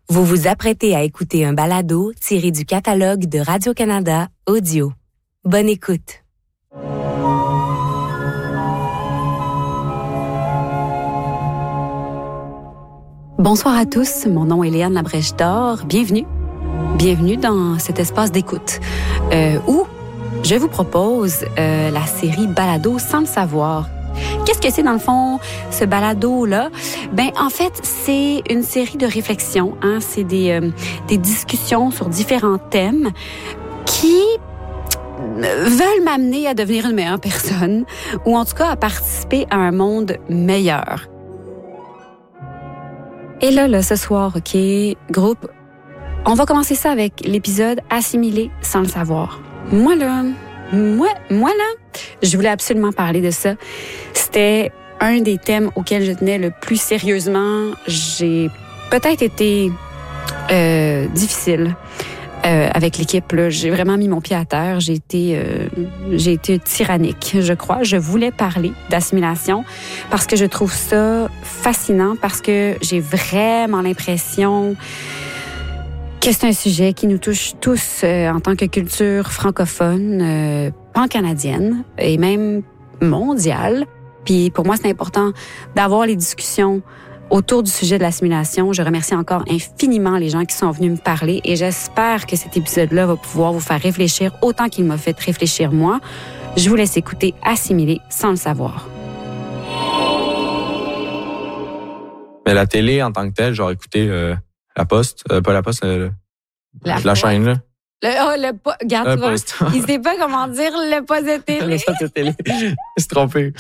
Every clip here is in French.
Vous vous apprêtez à écouter un balado tiré du catalogue de Radio-Canada Audio. Bonne écoute. Bonsoir à tous, mon nom est Léane Labrèche-Dor. Bienvenue dans cet espace d'écoute où je vous propose la série Balado sans le savoir. Qu'est-ce que c'est dans le fond, ce balado-là? En fait, c'est une série de réflexions. C'est des discussions sur différents thèmes qui veulent m'amener à devenir une meilleure personne ou en tout cas à participer à un monde meilleur. Et là, ce soir, OK, groupe, on va commencer ça avec l'épisode Assimiler sans le savoir. Moi là, je voulais absolument parler de ça. C'était un des thèmes auxquels je tenais le plus sérieusement. J'ai peut-être été difficile avec l'équipe. Là. J'ai vraiment mis mon pied à terre. J'ai été tyrannique, je crois. Je voulais parler d'assimilation parce que je trouve ça fascinant, parce que j'ai vraiment l'impression que c'est un sujet qui nous touche tous en tant que culture francophone, pan-canadienne et même mondiale. Puis pour moi, c'est important d'avoir les discussions autour du sujet de l'assimilation. Je remercie encore infiniment les gens qui sont venus me parler et j'espère que cet épisode-là va pouvoir vous faire réfléchir autant qu'il m'a fait réfléchir moi. Je vous laisse écouter Assimiler sans le savoir. Mais la télé en tant que telle, genre écouter la Poste, pas la Poste, la chaîne là. Regarde, tu vois, il sait pas comment dire le poste de télé. Le poste de télé. Il s'est trompé.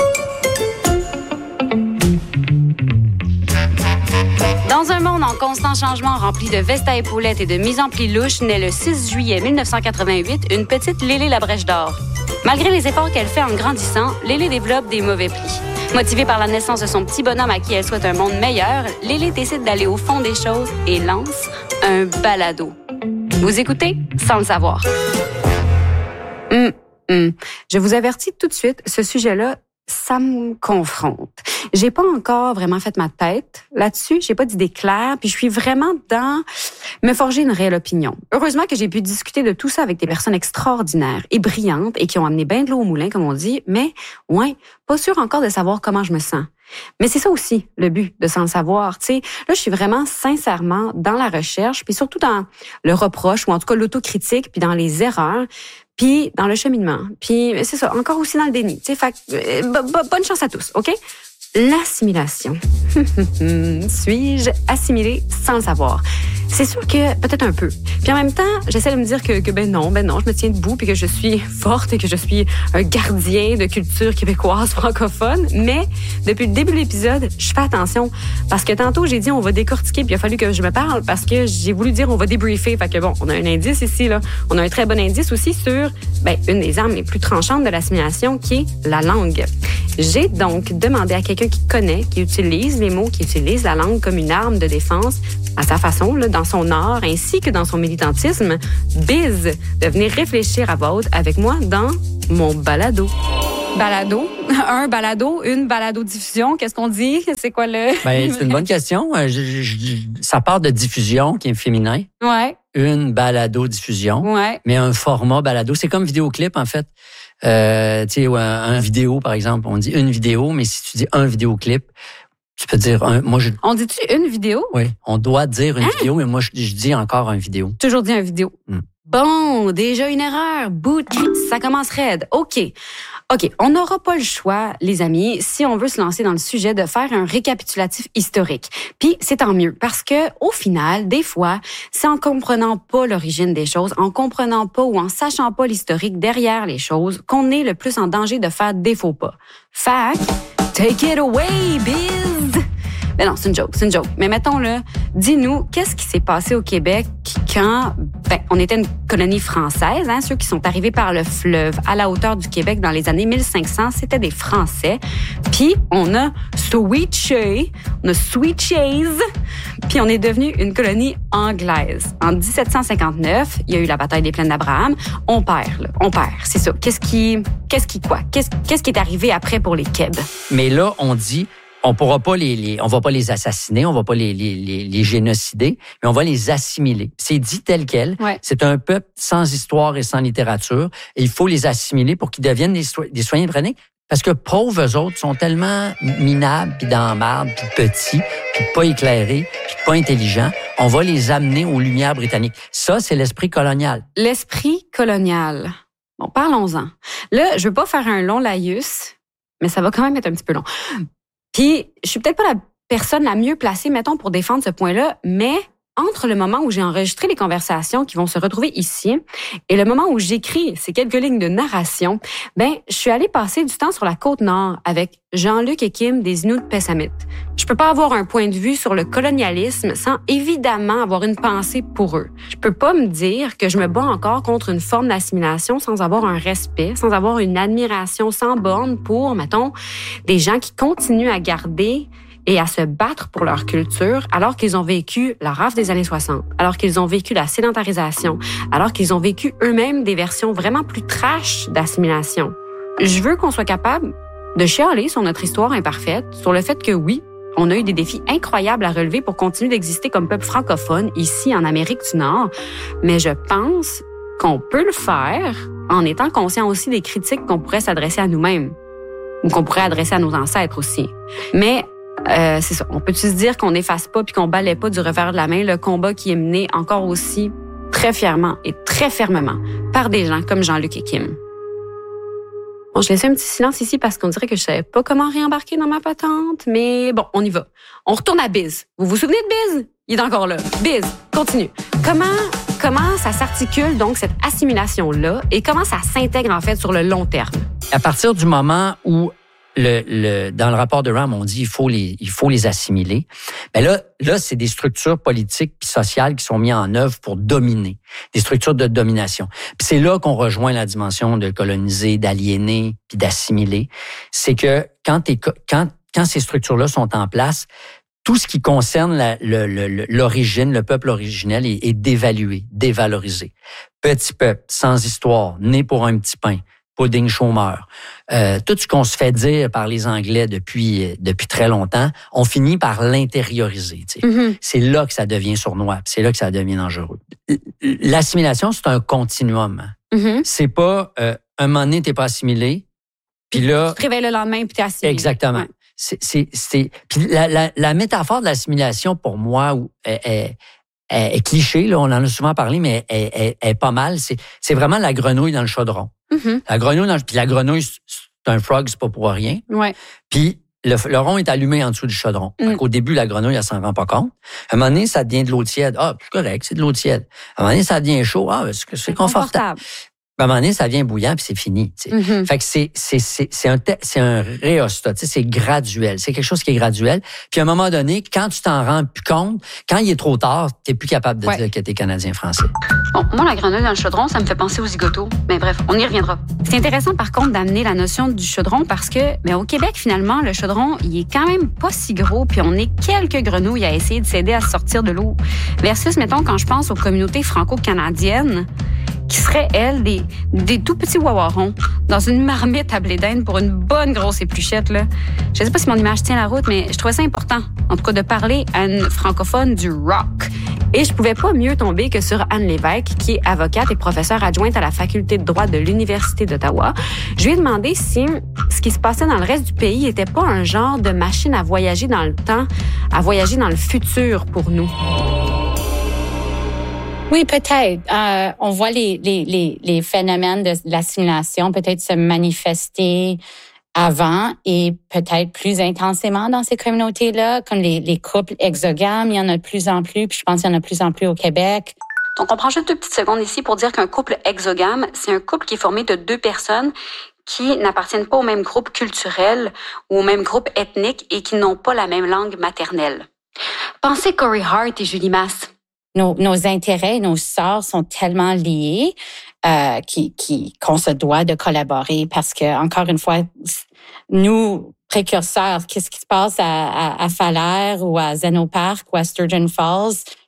Dans un monde en constant changement rempli de vestes à épaulettes et de mise en pli louche, naît le 6 juillet 1988 une petite Lélé Labrèche-Dor. Malgré les efforts qu'elle fait en grandissant, Lélé développe des mauvais plis. Motivée par la naissance de son petit bonhomme à qui elle souhaite un monde meilleur, Lélé décide d'aller au fond des choses et lance un balado. Vous écoutez sans le savoir. Je vous avertis tout de suite, ce sujet-là, ça me confronte. J'ai pas encore vraiment fait ma tête là-dessus, j'ai pas d'idée claire, puis je suis vraiment dans me forger une réelle opinion. Heureusement que j'ai pu discuter de tout ça avec des personnes extraordinaires et brillantes et qui ont amené ben de l'eau au moulin, comme on dit, mais pas sûr encore de savoir comment je me sens. Mais c'est ça aussi, le but de Sans le savoir. Tu sais, là, je suis vraiment sincèrement dans la recherche, puis surtout dans le reproche, ou en tout cas l'autocritique, puis dans les erreurs, puis dans le cheminement. Puis c'est ça, encore aussi dans le déni. Tu sais, bonne chance à tous, OK? L'assimilation. Suis-je assimilée sans le savoir? C'est sûr que peut-être un peu. Puis en même temps, j'essaie de me dire que non, je me tiens debout puis que je suis forte et que je suis un gardien de culture québécoise francophone. Mais depuis le début de l'épisode, je fais attention parce que tantôt, j'ai dit on va décortiquer puis il a fallu que je me parle parce que j'ai voulu dire on va débriefer. Fait que on a un indice ici, là. On a un très bon indice aussi sur une des armes les plus tranchantes de l'assimilation qui est la langue. J'ai donc demandé à quelqu'un qui connaît, qui utilise les mots, qui utilise la langue comme une arme de défense à sa façon, là, dans son art ainsi que dans son militantisme, Biz, de venir réfléchir à voix haute avec moi dans mon balado. Balado? Un balado? Une balado-diffusion? Qu'est-ce qu'on dit? C'est quoi le... C'est une bonne question. Ça part de diffusion, qui est féminin. Ouais. Une balado-diffusion. Ouais. Mais un format balado. C'est comme vidéoclip, en fait. Tu sais, un vidéo, par exemple. On dit une vidéo, mais si tu dis un vidéoclip, tu peux dire On dit-tu une vidéo? Oui, on doit dire une vidéo, mais moi, je dis encore un vidéo. Toujours dit un vidéo. Bon, déjà une erreur. Bout de cri, ça commence raide. OK, on n'aura pas le choix, les amis, si on veut se lancer dans le sujet, de faire un récapitulatif historique. Puis c'est tant mieux, parce que au final, des fois, c'est en comprenant pas l'origine des choses, en comprenant pas ou en sachant pas l'historique derrière les choses, qu'on est le plus en danger de faire des faux pas. Fact, take it away, Biz! Mais non, c'est une joke. Mais mettons-le, dis-nous, qu'est-ce qui s'est passé au Québec quand on était une colonie française, ceux qui sont arrivés par le fleuve à la hauteur du Québec dans les années 1500, c'était des Français. Puis on a switché, puis on est devenu une colonie anglaise. En 1759, il y a eu la bataille des Plaines d'Abraham. On perd, c'est ça. Qu'est-ce qui est arrivé après pour les Québs? Mais là, on dit on va pas les assassiner, on va pas les génocider, mais on va les assimiler. C'est dit tel quel. Ouais. C'est un peuple sans histoire et sans littérature. Et il faut les assimiler pour qu'ils deviennent des citoyens britanniques. Parce que pauvres, eux autres, sont tellement minables, puis dans la marde, puis petits, puis pas éclairés, puis pas intelligents. On va les amener aux Lumières britanniques. Ça, c'est l'esprit colonial. L'esprit colonial. Bon, parlons-en. Là, je veux pas faire un long laïus, mais ça va quand même être un petit peu long. Puis, je suis peut-être pas la personne la mieux placée, mettons, pour défendre ce point-là, mais entre le moment où j'ai enregistré les conversations qui vont se retrouver ici et le moment où j'écris ces quelques lignes de narration, je suis allée passer du temps sur la Côte-Nord avec Jean-Luc et Kim des Inuits Pessamit. Je peux pas avoir un point de vue sur le colonialisme sans évidemment avoir une pensée pour eux. Je peux pas me dire que je me bats encore contre une forme d'assimilation sans avoir un respect, sans avoir une admiration sans borne pour, mettons, des gens qui continuent à garder et à se battre pour leur culture alors qu'ils ont vécu la rafle des années 60, alors qu'ils ont vécu la sédentarisation, alors qu'ils ont vécu eux-mêmes des versions vraiment plus trash d'assimilation. Je veux qu'on soit capable de chialer sur notre histoire imparfaite, sur le fait que oui, on a eu des défis incroyables à relever pour continuer d'exister comme peuple francophone ici en Amérique du Nord, mais je pense qu'on peut le faire en étant conscient aussi des critiques qu'on pourrait s'adresser à nous-mêmes ou qu'on pourrait adresser à nos ancêtres aussi. Mais c'est ça. On peut-tu se dire qu'on n'efface pas puis qu'on balaie pas du revers de la main le combat qui est mené encore aussi très fièrement et très fermement par des gens comme Jean-Luc et Kim? Bon, je laissais un petit silence ici parce qu'on dirait que je savais pas comment réembarquer dans ma patente, mais bon, on y va. On retourne à Biz. Vous vous souvenez de Biz? Il est encore là. Biz, continue. Comment ça s'articule donc cette assimilation-là et comment ça s'intègre en fait sur le long terme? À partir du moment où dans le rapport de Rand, on dit il faut les assimiler. Mais là, c'est des structures politiques puis sociales qui sont mises en œuvre pour dominer, des structures de domination. Puis c'est là qu'on rejoint la dimension de coloniser, d'aliéner puis d'assimiler. C'est que quand ces structures-là sont en place, tout ce qui concerne l'origine, le peuple originel est dévalué, dévalorisé. Petit peuple, sans histoire, né pour un petit pain, pudding chômeur. Tout ce qu'on se fait dire par les Anglais depuis très longtemps, on finit par l'intérioriser. Mm-hmm. C'est là que ça devient sournois, c'est là que ça devient dangereux. L'assimilation, c'est un continuum. Mm-hmm. C'est pas un moment donné, t'es pas assimilé, puis là... Tu te réveilles le lendemain, puis t'es assimilé. Exactement. Ouais. Puis la métaphore de l'assimilation, pour moi, est cliché, là, on en a souvent parlé, mais est pas mal. C'est vraiment la grenouille dans le chaudron. Mm-hmm. La grenouille, c'est un frog, c'est pas pour rien. Ouais. Puis le rond est allumé en dessous du chaudron. Au début, la grenouille, elle s'en rend pas compte. À un moment donné, ça devient de l'eau tiède. Ah, c'est correct, c'est de l'eau tiède. À un moment donné, ça devient chaud. Ah, c'est confortable. À un moment donné, ça devient bouillant puis c'est fini. Mm-hmm. Fait que c'est un réostat, c'est graduel. C'est quelque chose qui est graduel. Puis à un moment donné, quand tu t'en rends plus compte, quand il est trop tard, t'es plus capable de dire que t'es Canadien-Français. Bon, moi, la grenouille dans le chaudron, ça me fait penser aux zigotos. Mais bref, on y reviendra. C'est intéressant, par contre, d'amener la notion du chaudron parce que, au Québec, finalement, le chaudron, il est quand même pas si gros puis on est quelques grenouilles à essayer de s'aider à sortir de l'eau. Versus, mettons, quand je pense aux communautés franco-canadiennes, qui seraient, elles, des tout petits wawarons dans une marmite à blé d'Inde pour une bonne grosse épluchette, là. Je sais pas si mon image tient la route, mais je trouvais ça important, en tout cas, de parler à une francophone du rock. Et je pouvais pas mieux tomber que sur Anne Lévesque, qui est avocate et professeure adjointe à la faculté de droit de l'Université d'Ottawa. Je lui ai demandé si ce qui se passait dans le reste du pays était pas un genre de machine à voyager dans le temps, à voyager dans le futur pour nous. Oui, peut-être. On voit les phénomènes de l'assimilation peut-être se manifester avant et peut-être plus intensément dans ces communautés-là, comme les couples exogames, il y en a de plus en plus, puis je pense qu'il y en a de plus en plus au Québec. Donc, on prend juste 2 petites secondes ici pour dire qu'un couple exogame, c'est un couple qui est formé de 2 personnes qui n'appartiennent pas au même groupe culturel ou au même groupe ethnique et qui n'ont pas la même langue maternelle. Pensez Corey Hart et Julie Masse. Nos intérêts, nos sorts sont tellement liés qu'on se doit de collaborer parce que, encore une fois, nous, précurseurs, qu'est-ce qui se passe à Falaire ou à Zeno Park ou à Sturgeon Falls? Je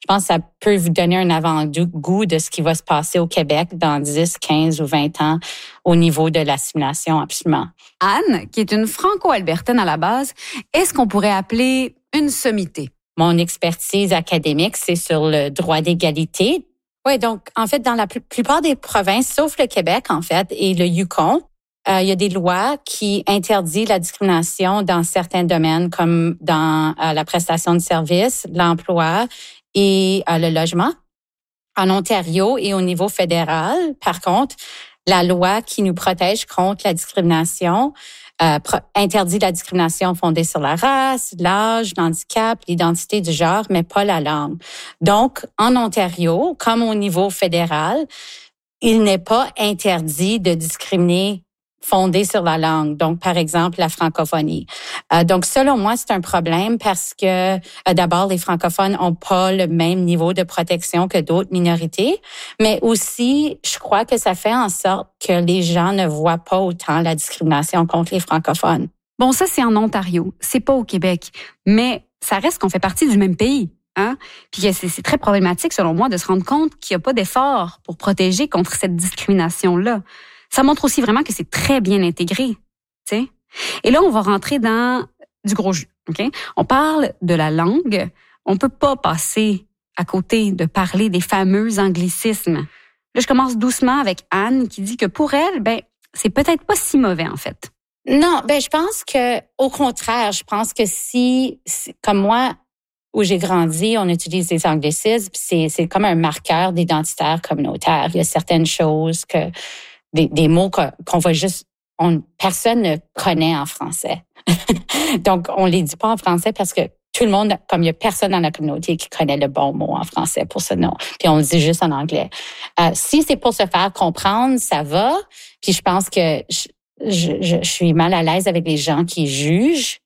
pense que ça peut vous donner un avant-goût de ce qui va se passer au Québec dans 10, 15 ou 20 ans au niveau de l'assimilation, absolument. Anne, qui est une franco-albertaine à la base, est-ce qu'on pourrait appeler une sommité? Mon expertise académique, c'est sur le droit d'égalité. Oui, donc, en fait, dans la plupart des provinces, sauf le Québec, en fait, et le Yukon, il y a des lois qui interdisent la discrimination dans certains domaines, comme dans la prestation de services, l'emploi et le logement. En Ontario et au niveau fédéral, par contre, la loi qui nous protège contre la discrimination interdit la discrimination fondée sur la race, l'âge, l'handicap, l'identité du genre, mais pas la langue. Donc, en Ontario, comme au niveau fédéral, il n'est pas interdit de discriminer fondé sur la langue, donc par exemple la francophonie. Donc selon moi, c'est un problème parce que d'abord les francophones ont pas le même niveau de protection que d'autres minorités, mais aussi je crois que ça fait en sorte que les gens ne voient pas autant la discrimination contre les francophones. Bon, ça c'est en Ontario, c'est pas au Québec, mais ça reste qu'on fait partie du même pays. Hein? Puis c'est très problématique selon moi de se rendre compte qu'il n'y a pas d'effort pour protéger contre cette discrimination-là. Ça montre aussi vraiment que c'est très bien intégré, tu sais. Et là, on va rentrer dans du gros jus, OK? On parle de la langue. On peut pas passer à côté de parler des fameux anglicismes. Là, je commence doucement avec Anne qui dit que pour elle, c'est peut-être pas si mauvais, en fait. Non, je pense que, au contraire, je pense que si comme moi, où j'ai grandi, on utilise des anglicismes, puis c'est comme un marqueur d'identitaire communautaire. Il y a certaines choses des mots qu'on va juste, personne ne connaît en français. Donc, on les dit pas en français parce que tout le monde, comme il y a personne dans la communauté qui connaît le bon mot en français pour ce nom. Puis on le dit juste en anglais. Si c'est pour se faire comprendre, ça va. Puis je pense que je suis mal à l'aise avec les gens qui jugent.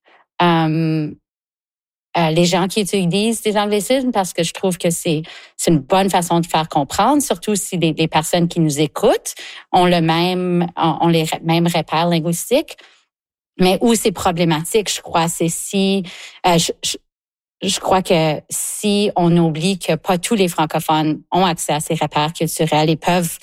Les gens qui utilisent des anglicismes parce que je trouve que c'est une bonne façon de faire comprendre, surtout si les personnes qui nous écoutent ont les mêmes repères linguistiques. Mais où c'est problématique, je crois, c'est si je crois que si on oublie que pas tous les francophones ont accès à ces repères culturels et peuvent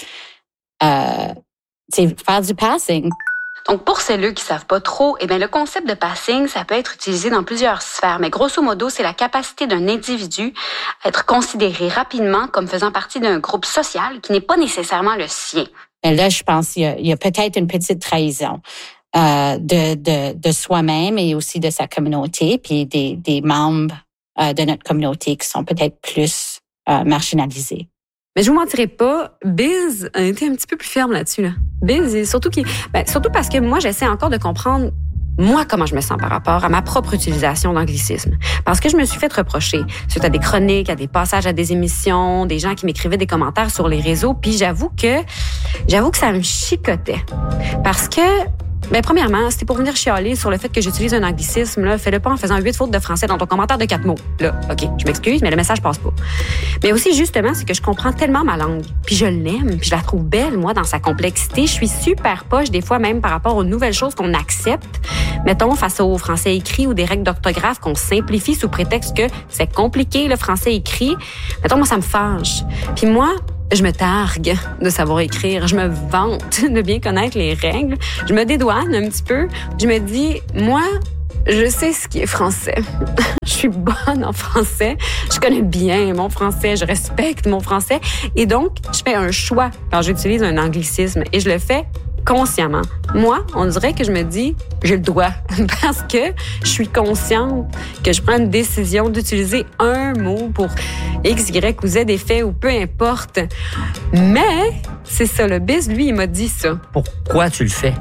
faire du passing. Donc, pour celles qui savent pas trop, le concept de passing, ça peut être utilisé dans plusieurs sphères. Mais grosso modo, c'est la capacité d'un individu à être considéré rapidement comme faisant partie d'un groupe social qui n'est pas nécessairement le sien. Et là, je pense qu'il y a peut-être une petite trahison de soi-même et aussi de sa communauté, puis des membres de notre communauté qui sont peut-être plus marginalisés. Mais je vous mentirai pas, Biz a été un petit peu plus ferme là-dessus. Là. Biz, surtout parce que moi, j'essaie encore de comprendre moi comment je me sens par rapport à ma propre utilisation d'anglicisme. Parce que je me suis fait reprocher suite à des chroniques, à des passages à des émissions, des gens qui m'écrivaient des commentaires sur les réseaux, puis j'avoue que ça me chicotait. Parce que premièrement, c'était pour venir chialer sur le fait que j'utilise un anglicisme, là, fais-le pas en faisant 8 fautes de français dans ton commentaire de 4 mots. Là, OK, je m'excuse, mais le message passe pas. Mais aussi, justement, c'est que je comprends tellement ma langue. Puis je l'aime, puis je la trouve belle, moi, dans sa complexité. Je suis super poche, des fois, même par rapport aux nouvelles choses qu'on accepte. Mettons, face au français écrit ou des règles d'orthographe qu'on simplifie sous prétexte que c'est compliqué, le français écrit. Mettons, moi, ça me fâche. Puis moi, je me targue de savoir écrire. Je me vante de bien connaître les règles. Je me dédouane un petit peu. Je me dis, moi, je sais ce qui est français. Je suis bonne en français. Je connais bien mon français. Je respecte mon français. Et donc, je fais un choix quand j'utilise un anglicisme. Et je le fais consciemment. Moi, on dirait que je me dis, j'ai le droit. Parce que je suis consciente que je prends une décision d'utiliser un mot pour X, Y ou Z effet ou peu importe. Mais, c'est ça, le Biz, lui, il m'a dit ça. Pourquoi tu le fais?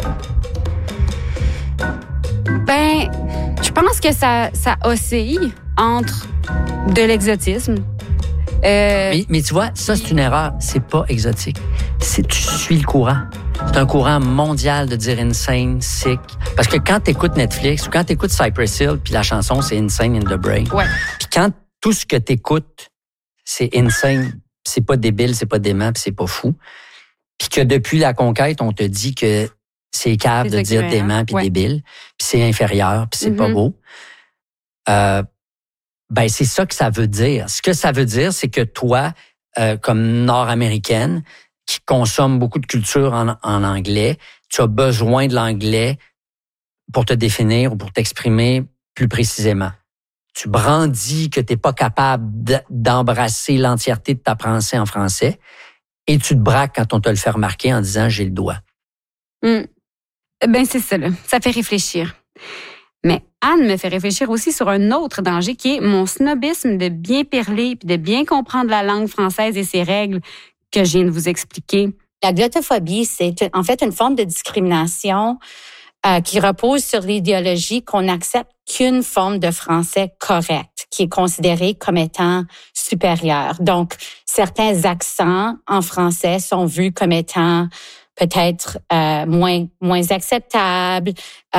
Je pense que ça oscille entre de l'exotisme. Mais tu vois, ça, c'est une erreur. C'est pas exotique. Tu suis le courant. C'est un courant mondial de dire insane, sick. Parce que quand t'écoutes Netflix ou quand t'écoutes Cypress Hill, puis la chanson, c'est Insane in the Brain. Ouais. Puis quand tout ce que t'écoutes, c'est insane, c'est pas débile, c'est pas dément, puis c'est pas fou. Puis que depuis la conquête, on te dit que c'est cave de dire dément puis débile, puis c'est inférieur, puis c'est pas beau. Ben, c'est ça que ça veut dire. Ce que ça veut dire, c'est que toi, comme Nord-Américaine, qui consomme beaucoup de culture en anglais, tu as besoin de l'anglais pour te définir ou pour t'exprimer plus précisément. Tu brandis que tu n'es pas capable d'embrasser l'entièreté de ta pensée en français et tu te braques quand on te le fait remarquer en disant « j'ai le doigt ». Ben c'est ça, là. Ça fait réfléchir. Mais Anne me fait réfléchir aussi sur un autre danger qui est mon snobisme de bien perler puis de bien comprendre la langue française et ses règles que je viens de vous expliquer. La glottophobie, c'est en fait une forme de discrimination qui repose sur l'idéologie qu'on n'accepte qu'une forme de français correct, qui est considérée comme étant supérieure. Donc, certains accents en français sont vus comme étant peut-être moins acceptables,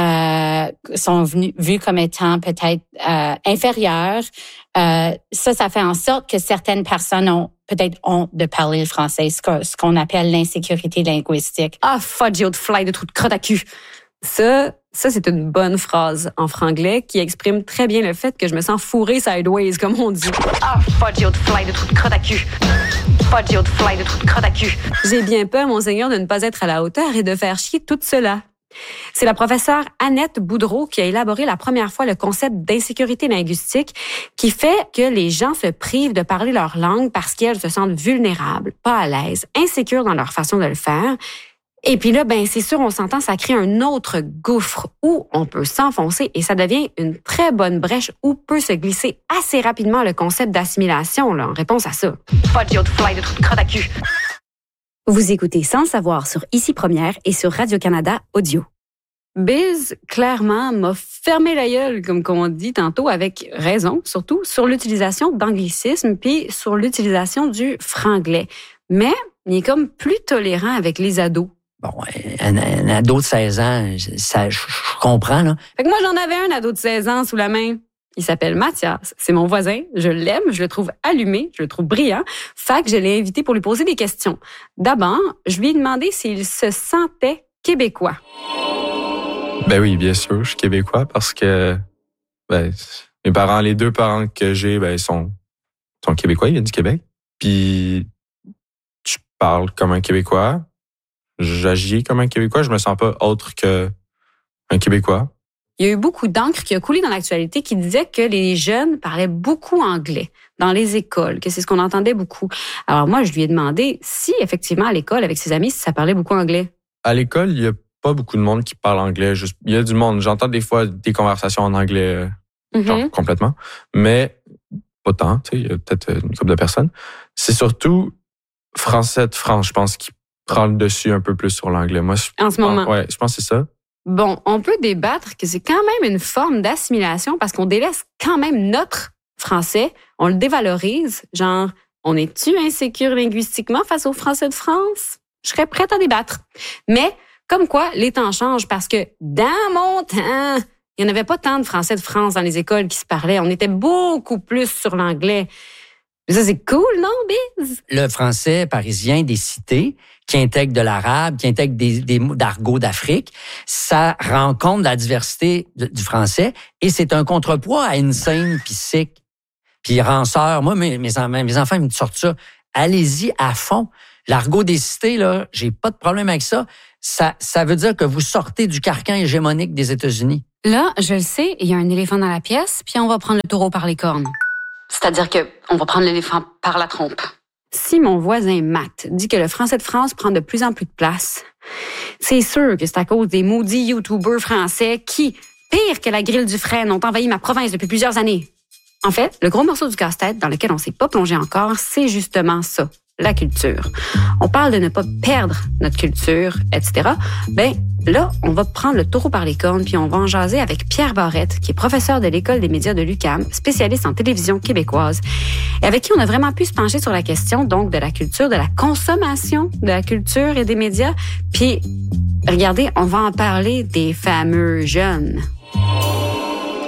sont vus comme étant peut-être inférieurs. Ça fait en sorte que certaines personnes ont peut-être honte de parler le français, ce qu'on appelle l'insécurité linguistique. Ah, fudge de fly de trou de crotte à cul. Ça, c'est une bonne phrase en franglais qui exprime très bien le fait que je me sens fourrée sideways, comme on dit. Ah, fudge de fly de trou de crotte à cul. Fudge de fly de trou de crotte à cul. J'ai bien peur, monseigneur, de ne pas être à la hauteur et de faire chier tout cela. C'est la professeure Annette Boudreau qui a élaboré la première fois le concept d'insécurité linguistique qui fait que les gens se privent de parler leur langue parce qu'elles se sentent vulnérables, pas à l'aise, insécures dans leur façon de le faire. Et puis là, ben c'est sûr, on s'entend, ça crée un autre gouffre où on peut s'enfoncer et ça devient une très bonne brèche où peut se glisser assez rapidement le concept d'assimilation, là, en réponse à ça. Fudge de fly de trou de crotte à cul. Vous écoutez Sans savoir sur Ici Première et sur Radio-Canada Audio. Biz, clairement, m'a fermé la gueule, comme on dit tantôt, avec raison, surtout, sur l'utilisation d'anglicisme puis sur l'utilisation du franglais. Mais il est comme plus tolérant avec les ados. Bon, un ado de 16 ans, ça, je comprends, là. Fait que moi, j'en avais un ado de 16 ans sous la main. Il s'appelle Mathias. C'est mon voisin. Je l'aime. Je le trouve allumé. Je le trouve brillant. Fait que je l'ai invité pour lui poser des questions. D'abord, je lui ai demandé s'il se sentait québécois. Ben oui, bien sûr, je suis québécois parce que mes parents, les deux parents que j'ai, sont québécois, ils viennent du Québec. Puis je parle comme un Québécois. J'agis comme un Québécois. Je me sens pas autre qu'un Québécois. Il y a eu beaucoup d'encre qui a coulé dans l'actualité qui disait que les jeunes parlaient beaucoup anglais dans les écoles, que c'est ce qu'on entendait beaucoup. Alors moi, je lui ai demandé si effectivement à l'école, avec ses amis, si ça parlait beaucoup anglais. À l'école, il y a pas beaucoup de monde qui parle anglais. Il y a du monde. J'entends des fois des conversations en anglais, genre complètement, mais pas tant. Tu sais, il y a peut-être une couple de personnes. C'est surtout français de France, je pense, qui prend le dessus un peu plus sur l'anglais. Moi, en ce moment. Ouais, je pense que c'est ça. Bon, on peut débattre que c'est quand même une forme d'assimilation parce qu'on délaisse quand même notre français, on le dévalorise, genre, on est-tu insécure linguistiquement face au français de France? Je serais prête à débattre. Mais, comme quoi, les temps changent parce que dans mon temps, il n'y en avait pas tant de français de France dans les écoles qui se parlaient. On était beaucoup plus sur l'anglais. Ça, c'est cool, non, Biz? Le français parisien des cités, qui intègre de l'arabe, qui intègre des mots d'argot d'Afrique, ça rencontre la diversité du français et c'est un contrepoids à une scène puis sick. Puis ranceur, moi, mes enfants, ils me sortent ça. Allez-y à fond. L'argot des cités, là, j'ai pas de problème avec ça. Ça veut dire que vous sortez du carcan hégémonique des États-Unis. Là, je le sais, il y a un éléphant dans la pièce, puis on va prendre le taureau par les cornes. C'est-à-dire qu'on va prendre l'éléphant par la trompe. Si mon voisin Matt dit que le français de France prend de plus en plus de place, c'est sûr que c'est à cause des maudits YouTubers français qui, pire que la grille du Frêne, ont envahi ma province depuis plusieurs années. En fait, le gros morceau du casse-tête dans lequel on s'est pas plongé encore, c'est justement ça, la culture. On parle de ne pas perdre notre culture, etc. Ben, là, on va prendre le taureau par les cornes puis on va en jaser avec Pierre Barrette, qui est professeur de l'École des médias de l'UQAM, spécialiste en télévision québécoise, et avec qui on a vraiment pu se pencher sur la question, donc, de la culture, de la consommation de la culture et des médias. Puis, regardez, on va en parler des fameux jeunes.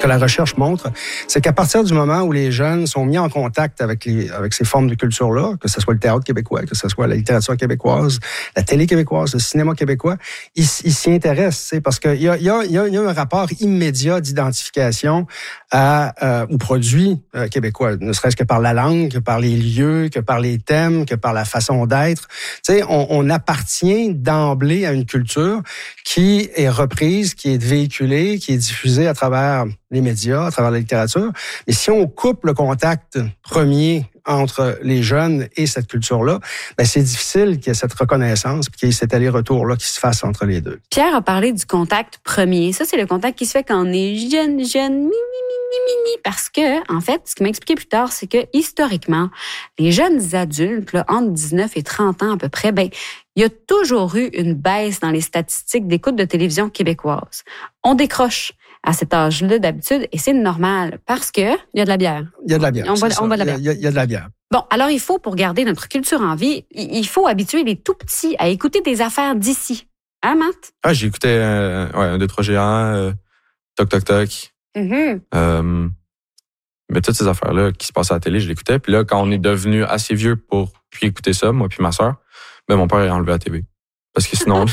que la recherche montre, c'est qu'à partir du moment où les jeunes sont mis en contact avec ces formes de culture-là, que ce soit le théâtre québécois, que ce soit la littérature québécoise, la télé québécoise, le cinéma québécois, ils s'y intéressent, parce qu'il y a un rapport immédiat d'identification aux produits québécois, ne serait-ce que par la langue, que par les lieux, que par les thèmes, que par la façon d'être. On appartient d'emblée à une culture qui est reprise, qui est véhiculée, qui est diffusée à travers les médias, à travers la littérature. Et si on coupe le contact premier entre les jeunes et cette culture-là, ben c'est difficile qu'il y ait cette reconnaissance puis qu'il y ait cet aller-retour-là qui se fasse entre les deux. Pierre a parlé du contact premier. Ça, c'est le contact qui se fait quand on est jeune, mini. Parce que, en fait, ce qu'il m'a expliqué plus tard, c'est que, historiquement, les jeunes adultes, là, entre 19 et 30 ans à peu près, ben, il y a toujours eu une baisse dans les statistiques d'écoute de télévision québécoise. On décroche à cet âge-là d'habitude et c'est normal parce que il y a de la bière. Il y a de la bière. On va de la bière. Il y a de la bière. Bon, alors il faut, pour garder notre culture en vie, il faut habituer les tout-petits à écouter des affaires d'ici. Hein, Matt? Ah, j'ai écouté un 2, 3 géants, Toc Toc Toc. Mm-hmm. Mais toutes ces affaires-là qui se passaient à la télé, je l'écoutais. Puis là, quand on est devenu assez vieux pour puis écouter ça, moi puis ma sœur, ben mon père a enlevé la TV. Parce que sinon...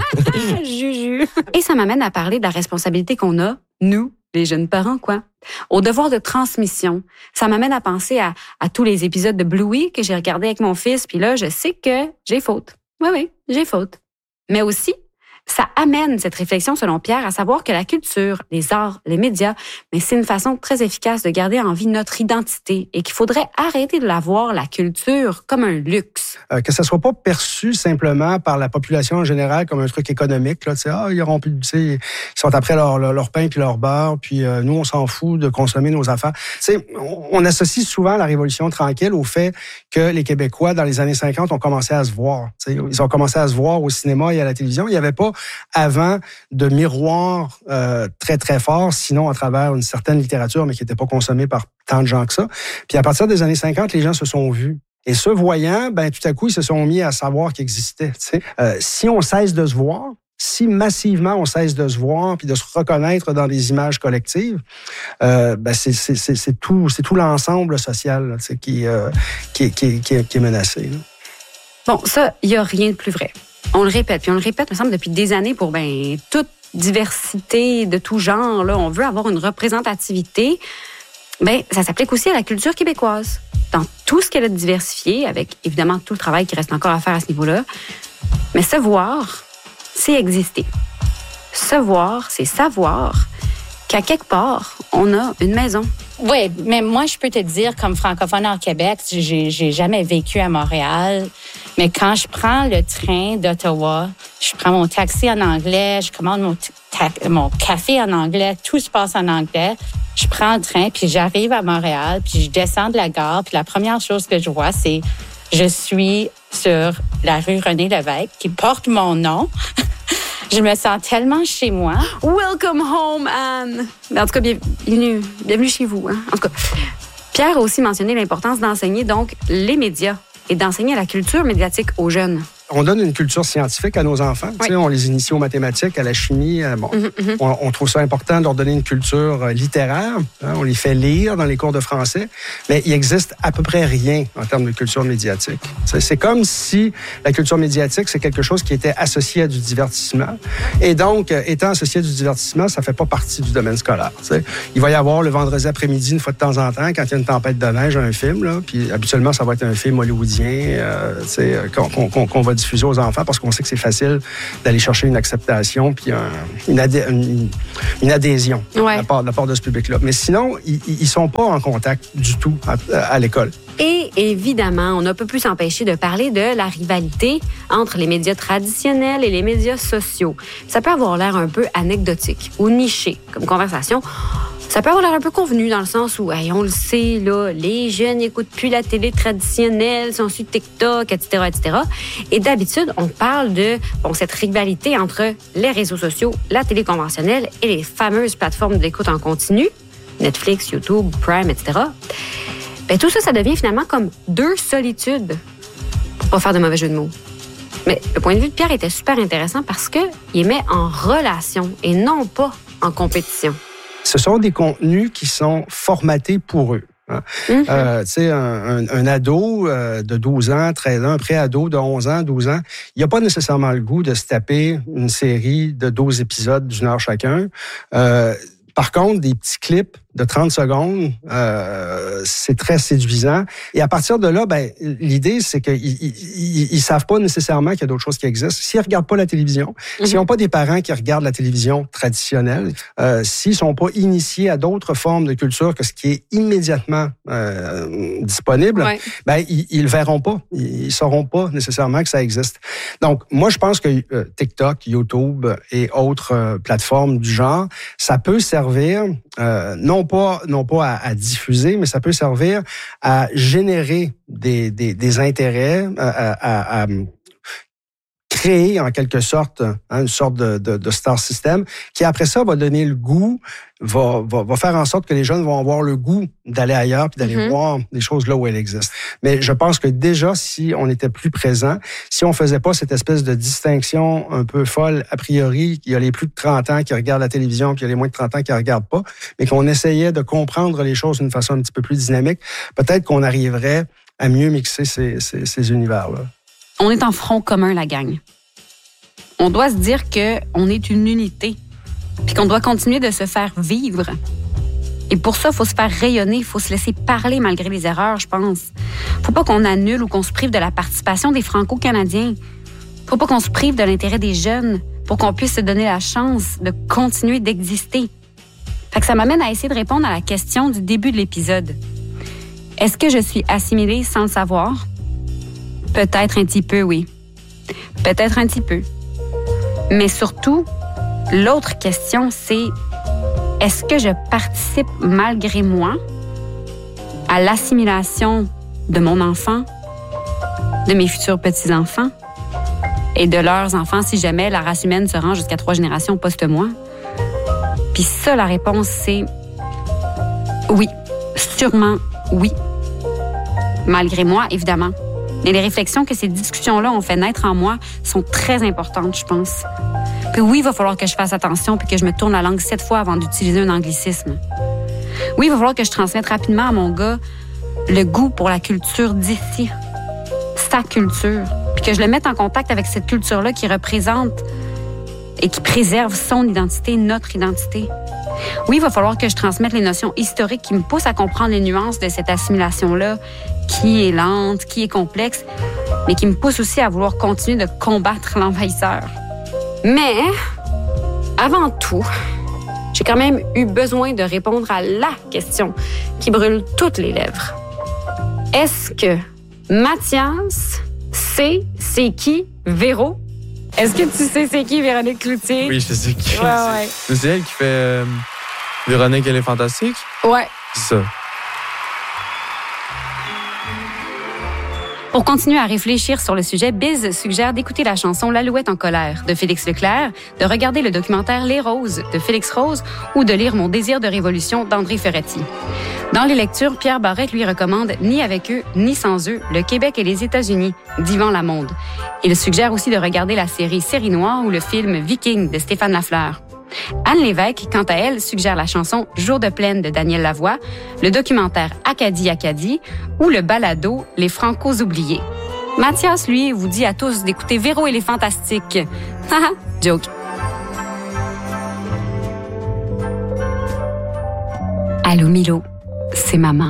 Juju. Et ça m'amène à parler de la responsabilité qu'on a, nous, les jeunes parents, quoi. Au devoir de transmission. Ça m'amène à penser à tous les épisodes de Bluey que j'ai regardés avec mon fils. Puis là, je sais que j'ai faute. Oui, j'ai faute. Mais aussi, ça amène cette réflexion, selon Pierre, à savoir que la culture, les arts, les médias, mais c'est une façon très efficace de garder en vie notre identité et qu'il faudrait arrêter de la voir, la culture, comme un luxe. Que ça soit pas perçu simplement par la population en général comme un truc économique. Là, ils auront plus, ils sont après leur pain puis leur beurre, puis nous, on s'en fout de consommer nos affaires. On associe souvent la Révolution tranquille au fait que les Québécois, dans les années 50, ont commencé à se voir. Ils ont commencé à se voir au cinéma et à la télévision. Il n'y avait pas avant de miroir très, très fort, sinon à travers une certaine littérature, mais qui n'était pas consommée par tant de gens que ça. Puis à partir des années 50, les gens se sont vus. Et ce voyant, ben tout à coup, ils se sont mis à savoir qu'il existait. Si on cesse de se voir, si massivement on cesse de se voir puis de se reconnaître dans des images collectives, ben c'est tout l'ensemble social là, qui est menacé. Là. Bon, ça, il n'y a rien de plus vrai. On le répète, il me semble, depuis des années pour toute diversité de tout genre. Là, on veut avoir une représentativité. Ça s'applique aussi à la culture québécoise. Dans tout ce qu'elle a diversifié, avec évidemment tout le travail qui reste encore à faire à ce niveau-là. Mais se voir, c'est exister. Se voir, c'est savoir qu'à quelque part, on a une maison. Oui, mais moi, je peux te dire, comme francophone en Québec, j'ai jamais vécu à Montréal. Mais quand je prends le train d'Ottawa, je prends mon taxi en anglais, je commande mon café en anglais, tout se passe en anglais. Je prends le train, puis j'arrive à Montréal, puis je descends de la gare, puis la première chose que je vois, c'est je suis sur la rue René-Lévesque, qui porte mon nom. Je me sens tellement chez moi. Welcome home, Anne! En tout cas, bienvenue chez vous. Hein? En tout cas, Pierre a aussi mentionné l'importance d'enseigner donc les médias et d'enseigner la culture médiatique aux jeunes. On donne une culture scientifique à nos enfants. Oui. On les initie aux mathématiques, à la chimie. On trouve ça important de leur donner une culture littéraire. On les fait lire dans les cours de français. Mais il existe à peu près rien en termes de culture médiatique. C'est comme si la culture médiatique, c'est quelque chose qui était associé à du divertissement. Et donc, étant associé à du divertissement, ça fait pas partie du domaine scolaire. Il va y avoir le vendredi après-midi, une fois de temps en temps, quand il y a une tempête de neige, un film. Là, puis habituellement, ça va être un film hollywoodien qu'on va diffuser aux enfants parce qu'on sait que c'est facile d'aller chercher une acceptation puis une adhésion de la part de ce public-là. Mais sinon, ils sont pas en contact du tout à l'école. Et évidemment, on ne peut plus s'empêcher de parler de la rivalité entre les médias traditionnels et les médias sociaux. Ça peut avoir l'air un peu anecdotique ou niché comme conversation. Ça peut avoir l'air un peu convenu dans le sens où, on le sait, là, les jeunes n'écoutent plus la télé traditionnelle, sont sur TikTok, etc., etc. Et d'habitude, on parle de cette rivalité entre les réseaux sociaux, la télé conventionnelle et les fameuses plateformes d'écoute en continu, Netflix, YouTube, Prime, etc. Tout ça, ça devient finalement comme deux solitudes, pour pas faire de mauvais jeu de mots. Mais le point de vue de Pierre était super intéressant parce qu'il les met en relation et non pas en compétition. Ce sont des contenus qui sont formatés pour eux. Hein. Tu sais, un ado de 12 ans, 13 ans, un pré-ado de 11 ans, 12 ans, il n'a pas nécessairement le goût de se taper une série de 12 épisodes d'1 heure chacun. Par contre, des petits clips de 30 secondes, c'est très séduisant. Et à partir de là, ben, l'idée, c'est qu'ils savent pas nécessairement qu'il y a d'autres choses qui existent. S'ils regardent pas la télévision, s'ils n'ont pas des parents qui regardent la télévision traditionnelle, s'ils sont pas initiés à d'autres formes de culture que ce qui est immédiatement disponible, ben, ils le verront pas. Ils sauront pas nécessairement que ça existe. Donc, moi, je pense que TikTok, YouTube et autres plateformes du genre, ça peut servir, non pas à diffuser, mais ça peut servir à générer des intérêts, à créer en quelque sorte une sorte de star system qui après ça va donner le goût, va faire en sorte que les jeunes vont avoir le goût d'aller ailleurs puis d'aller voir des choses là où elles existent. Mais je pense que déjà, si on était plus présent, si on faisait pas cette espèce de distinction un peu folle a priori, qu'il y a les plus de 30 ans qui regardent la télévision puis il y a les moins de 30 ans qui la regardent pas, mais qu'on essayait de comprendre les choses d'une façon un petit peu plus dynamique, peut-être qu'on arriverait à mieux mixer ces univers-là. On est en front commun, la gang. On doit se dire qu'on est une unité, puis qu'on doit continuer de se faire vivre. Et pour ça, il faut se faire rayonner, il faut se laisser parler malgré les erreurs, je pense. Faut pas qu'on annule ou qu'on se prive de la participation des Franco-Canadiens. Faut pas qu'on se prive de l'intérêt des jeunes pour qu'on puisse se donner la chance de continuer d'exister. Fait que ça m'amène à essayer de répondre à la question du début de l'épisode. Est-ce que je suis assimilée sans le savoir? Peut-être un petit peu, oui. Peut-être un petit peu. Mais surtout, l'autre question, c'est est-ce que je participe malgré moi à l'assimilation de mon enfant, de mes futurs petits-enfants et de leurs enfants si jamais la race humaine se rend jusqu'à 3 générations post-moi? Puis ça, la réponse, c'est oui. Sûrement oui. Malgré moi, évidemment. Et les réflexions que ces discussions-là ont fait naître en moi sont très importantes, je pense. Puis oui, il va falloir que je fasse attention puis que je me tourne la langue 7 fois avant d'utiliser un anglicisme. Oui, il va falloir que je transmette rapidement à mon gars le goût pour la culture d'ici, sa culture, puis que je le mette en contact avec cette culture-là qui représente et qui préserve son identité, notre identité. Oui, il va falloir que je transmette les notions historiques qui me poussent à comprendre les nuances de cette assimilation-là, qui est lente, qui est complexe, mais qui me pousse aussi à vouloir continuer de combattre l'envahisseur. Mais, avant tout, j'ai quand même eu besoin de répondre à la question qui brûle toutes les lèvres. Est-ce que Mathias sait c'est qui Véro? Est-ce que tu sais c'est qui Véronique Cloutier? Oui, je sais qui. Ouais. C'est elle qui fait Véronique, elle est fantastique? Ouais. C'est ça. Pour continuer à réfléchir sur le sujet, Biz suggère d'écouter la chanson L'Alouette en colère de Félix Leclerc, de regarder le documentaire Les Roses de Félix Rose ou de lire Mon désir de révolution d'André Ferretti. Dans les lectures, Pierre Barrette lui recommande Ni avec eux, ni sans eux, le Québec et les États-Unis d'Yvan Lamonde. Il suggère aussi de regarder la série Série Noire ou le film Viking de Stéphane Lafleur. Anne Lévesque, quant à elle, suggère la chanson Jour de plaine de Daniel Lavoie, le documentaire Acadie Acadie ou le balado Les Francos oubliés. Mathias, lui, vous dit à tous d'écouter Véro et les Fantastiques. Haha, joke. Allô Milo, c'est maman.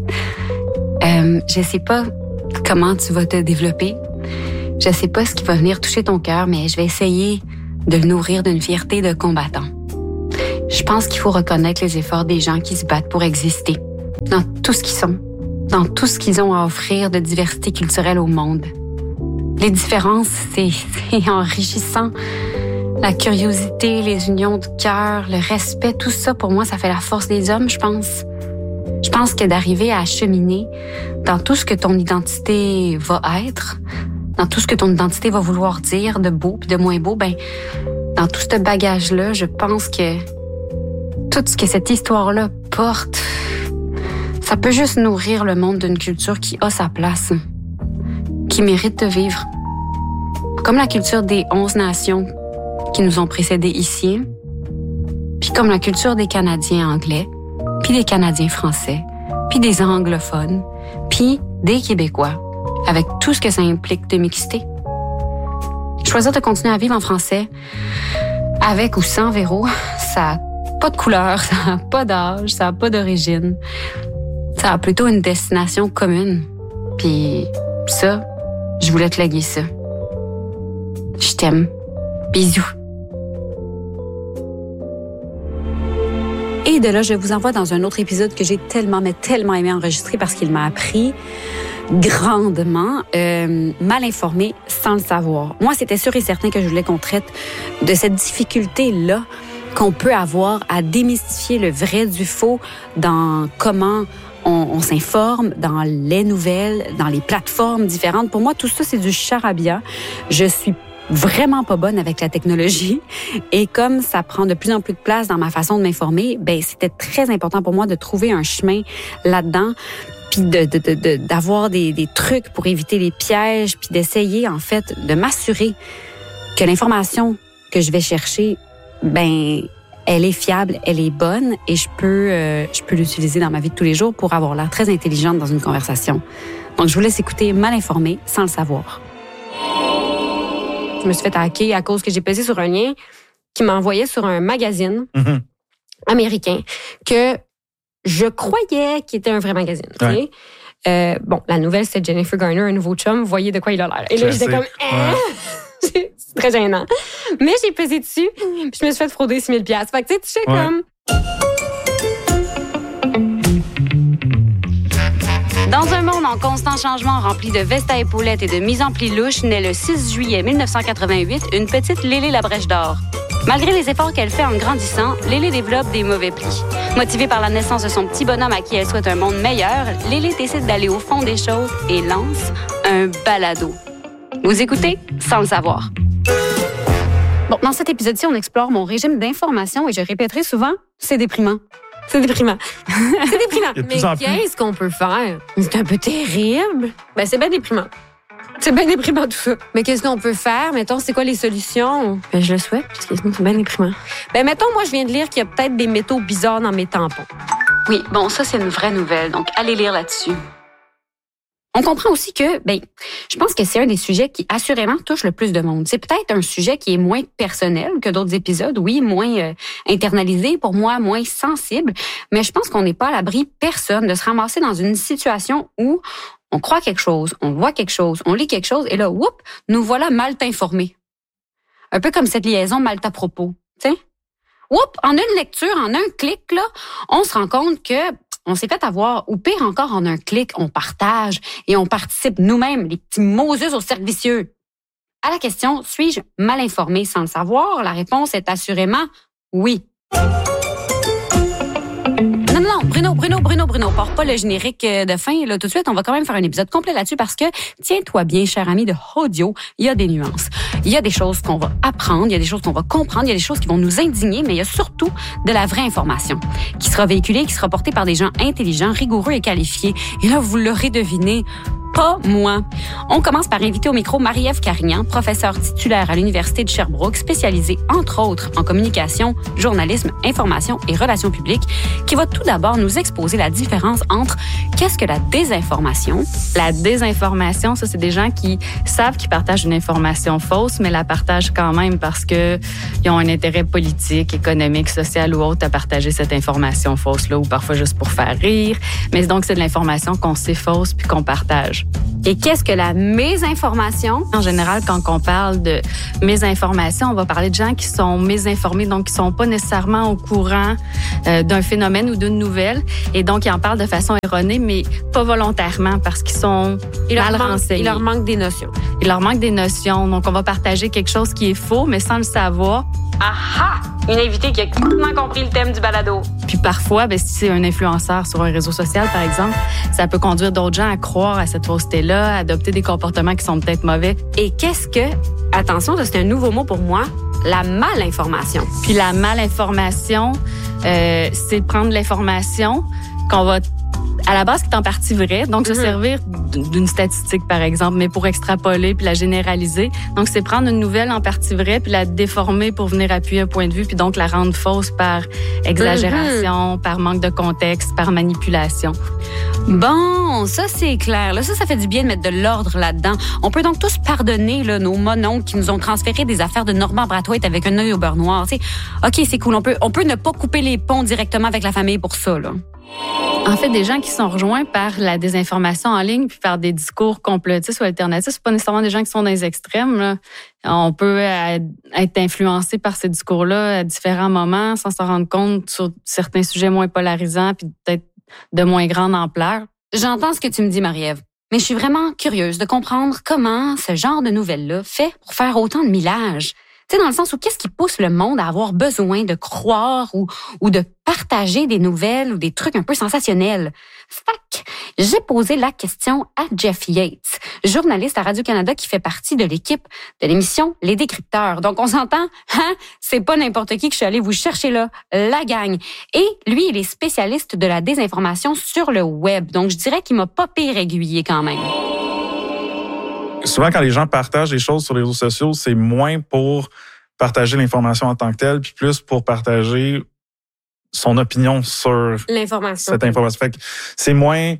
Je sais pas comment tu vas te développer. Je sais pas ce qui va venir toucher ton cœur, mais je vais essayer de le nourrir d'une fierté de combattant. Je pense qu'il faut reconnaître les efforts des gens qui se battent pour exister, dans tout ce qu'ils sont, dans tout ce qu'ils ont à offrir de diversité culturelle au monde. Les différences, c'est enrichissant. La curiosité, les unions de cœur, le respect, tout ça, pour moi, ça fait la force des hommes, je pense. Je pense que d'arriver à cheminer dans tout ce que ton identité va être, dans tout ce que ton identité va vouloir dire, de beau puis de moins beau, ben, dans tout ce bagage-là, je pense que tout ce que cette histoire-là porte, ça peut juste nourrir le monde d'une culture qui a sa place, qui mérite de vivre. Comme la culture des 11 nations qui nous ont précédés ici, puis Puis comme la culture des Canadiens anglais, puis des Canadiens français, puis des anglophones, puis des Québécois, avec tout ce que ça implique de mixité. Choisir de continuer à vivre en français, avec ou sans Véro, ça n'a pas de couleur, ça n'a pas d'âge, ça n'a pas d'origine. Ça a plutôt une destination commune. Puis ça, je voulais te léguer ça. Je t'aime. Bisous. Et de là, je vous envoie dans un autre épisode que j'ai tellement aimé enregistrer parce qu'il m'a appris grandement, mal informé sans le savoir. Moi, c'était sûr et certain que je voulais qu'on traite de cette difficulté-là qu'on peut avoir à démystifier le vrai du faux dans comment on s'informe, dans les nouvelles, dans les plateformes différentes. Pour moi, tout ça, c'est du charabia. Je suis vraiment pas bonne avec la technologie. Et comme ça prend de plus en plus de place dans ma façon de m'informer, ben c'était très important pour moi de trouver un chemin là-dedans, puis d'avoir des trucs pour éviter les pièges, puis d'essayer, en fait, de m'assurer que l'information que je vais chercher, ben elle est fiable, elle est bonne et je peux l'utiliser dans ma vie de tous les jours pour avoir l'air très intelligente dans une conversation. Donc, je vous laisse écouter Mal informé sans le savoir. Je me suis fait hacker à cause que j'ai pesé sur un lien qui m'envoyait sur un magazine américain que je croyais qu'il était un vrai magazine. Ouais. Bon, la nouvelle, c'est Jennifer Garner, un nouveau chum. Vous voyez de quoi il a l'air. Et là, j'étais comme... C'est très gênant. Mais j'ai pesé dessus, puis je me suis fait frauder 6 000 $. Fait que tu sais comme... Dans un monde en constant changement rempli de vestes à épaulettes et de mise en pli louche, naît le 6 juillet 1988 une petite Lélé la Brèche d'Or. Malgré les efforts qu'elle fait en grandissant, Lélé développe des mauvais plis. Motivée par la naissance de son petit bonhomme à qui elle souhaite un monde meilleur, Lélé décide d'aller au fond des choses et lance un balado. Vous écoutez sans le savoir. Bon, dans cet épisode-ci, on explore mon régime d'information et je répéterai souvent, c'est déprimant. C'est déprimant. C'est déprimant. Mais qu'est-ce qu'on peut faire? C'est un peu terrible. Ben, c'est bien déprimant. C'est bien déprimant tout ça. Mais qu'est-ce qu'on peut faire? Mettons, c'est quoi les solutions? Ben, je le souhaite, parce que sinon, c'est bien déprimant. Ben, mettons, moi, je viens de lire qu'il y a peut-être des métaux bizarres dans mes tampons. Oui, bon, ça, c'est une vraie nouvelle, donc allez lire là-dessus. On comprend aussi que, ben, je pense que c'est un des sujets qui assurément touche le plus de monde. C'est peut-être un sujet qui est moins personnel que d'autres épisodes, oui, moins internalisé, pour moi, moins sensible, mais je pense qu'on n'est pas à l'abri, personne, de se ramasser dans une situation où on croit quelque chose, on voit quelque chose, on lit quelque chose, et là, whoop, nous voilà mal informés. Un peu comme cette liaison mal à propos, tu sais. Whoop, en une lecture, en un clic, là, on se rend compte que on s'est fait avoir, ou pire encore, en un clic, on partage et on participe nous-mêmes, les petits Moses au cercle vicieux. À la question, suis-je mal informé sans le savoir? La réponse est assurément oui. Non, Bruno, pars pas le générique de fin. Là, tout de suite, on va quand même faire un épisode complet là-dessus parce que, tiens-toi bien, cher ami de Audio, il y a des nuances. Il y a des choses qu'on va apprendre, il y a des choses qu'on va comprendre, il y a des choses qui vont nous indigner, mais il y a surtout de la vraie information qui sera véhiculée, qui sera portée par des gens intelligents, rigoureux et qualifiés. Et là, vous l'aurez deviné, pas moi. On commence par inviter au micro Marie-Ève Carignan, professeure titulaire à l'Université de Sherbrooke, spécialisée entre autres en communication, journalisme, information et relations publiques, qui va tout d'abord nous exposer la différence entre qu'est-ce que la désinformation. La désinformation, ça, c'est des gens qui savent qu'ils partagent une information fausse, mais la partagent quand même parce que ils ont un intérêt politique, économique, social ou autre à partager cette information fausse-là, ou parfois juste pour faire rire. Mais donc, c'est de l'information qu'on sait fausse puis qu'on partage. Et qu'est-ce que la mésinformation? En général, quand on parle de mésinformation, on va parler de gens qui sont mésinformés, donc qui sont pas nécessairement au courant d'un phénomène ou d'une nouvelle, et donc ils en parlent de façon erronée, mais pas volontairement, parce qu'ils sont mal renseignés. Il leur manque des notions. Il leur manque des notions, donc on va partager quelque chose qui est faux, mais sans le savoir. Aha! Une invitée qui a complètement compris le thème du balado. Puis parfois, ben, si c'est un influenceur sur un réseau social, par exemple, ça peut conduire d'autres gens à croire à cette fausseté-là, à adopter des comportements qui sont peut-être mauvais. Et qu'est-ce que, attention, ça c'est un nouveau mot pour moi, la malinformation. Puis la malinformation, c'est de prendre l'information qu'on va à la base qui est en partie vrai, donc se servir d'une statistique par exemple, mais pour extrapoler puis la généraliser. Donc c'est prendre une nouvelle en partie vraie puis la déformer pour venir appuyer un point de vue puis donc la rendre fausse par exagération, par manque de contexte, par manipulation. Bon, ça c'est clair. Là, ça fait du bien de mettre de l'ordre là-dedans. On peut donc tous pardonner là, nos mononcles qui nous ont transféré des affaires de Normand Brathwaite avec un œil au beurre noir. T'sais, OK, c'est cool. On peut ne pas couper les ponts directement avec la famille pour ça. Là. En fait, des gens qui sont rejoints par la désinformation en ligne puis par des discours complotistes ou alternatifs, c'est pas nécessairement des gens qui sont dans les extrêmes. Là. On peut être influencé par ces discours-là à différents moments sans s'en rendre compte sur certains sujets moins polarisants puis peut-être de moins grande ampleur. J'entends ce que tu me dis, Marie-Ève, mais je suis vraiment curieuse de comprendre comment ce genre de nouvelles-là fait pour faire autant de millage. Tu sais, dans le sens où qu'est-ce qui pousse le monde à avoir besoin de croire ou de partager des nouvelles ou des trucs un peu sensationnels? Fait que j'ai posé la question à Jeff Yates, journaliste à Radio-Canada qui fait partie de l'équipe de l'émission Les Décrypteurs. Donc, on s'entend, hein? C'est pas n'importe qui que je suis allée vous chercher là, la gang. Et lui, il est spécialiste de la désinformation sur le web. Donc, je dirais qu'il m'a pas pire aiguillé quand même. Souvent, quand les gens partagent des choses sur les réseaux sociaux, c'est moins pour partager l'information en tant que telle, puis plus pour partager son opinion sur l'information. Cette information. Fait que c'est moins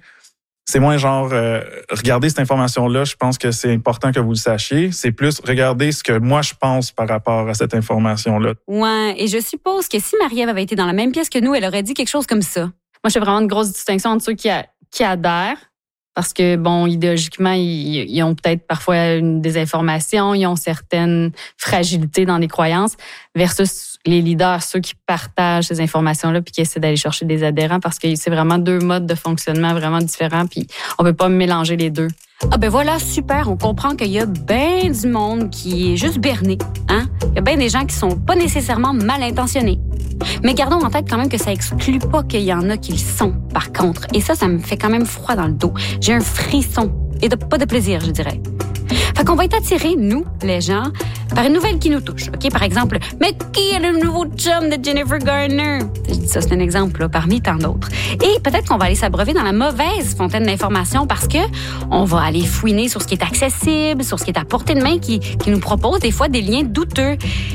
genre, regardez cette information-là, je pense que c'est important que vous le sachiez. C'est plus, regardez ce que moi je pense par rapport à cette information-là. Ouais, et je suppose que si Marie-Ève avait été dans la même pièce que nous, elle aurait dit quelque chose comme ça. Moi, je fais vraiment une grosse distinction entre ceux qui adhèrent, parce que, bon, idéologiquement, ils ont peut-être parfois une désinformation, ils ont certaines fragilités dans les croyances, versus les leaders, ceux qui partagent ces informations-là puis qui essaient d'aller chercher des adhérents, parce que c'est vraiment deux modes de fonctionnement vraiment différents puis on peut pas mélanger les deux. Ah ben voilà, super, on comprend qu'il y a bien du monde qui est juste berné, hein? Il y a bien des gens qui sont pas nécessairement mal intentionnés. Mais gardons en tête quand même que ça exclut pas qu'il y en a qui le sont, par contre. Et ça me fait quand même froid dans le dos. J'ai un frisson. Et pas de plaisir, je dirais. Fait qu'on va être attirés, nous, les gens, par une nouvelle qui nous touche. OK? Par exemple, mais qui est le nouveau chum de Jennifer Garner? Je dis ça, c'est un exemple, là, parmi tant d'autres. Et peut-être qu'on va aller s'abreuver dans la mauvaise fontaine d'information parce que on va aller fouiner sur ce qui est accessible, sur ce qui est à portée de main, qui nous propose des fois des liens douteux.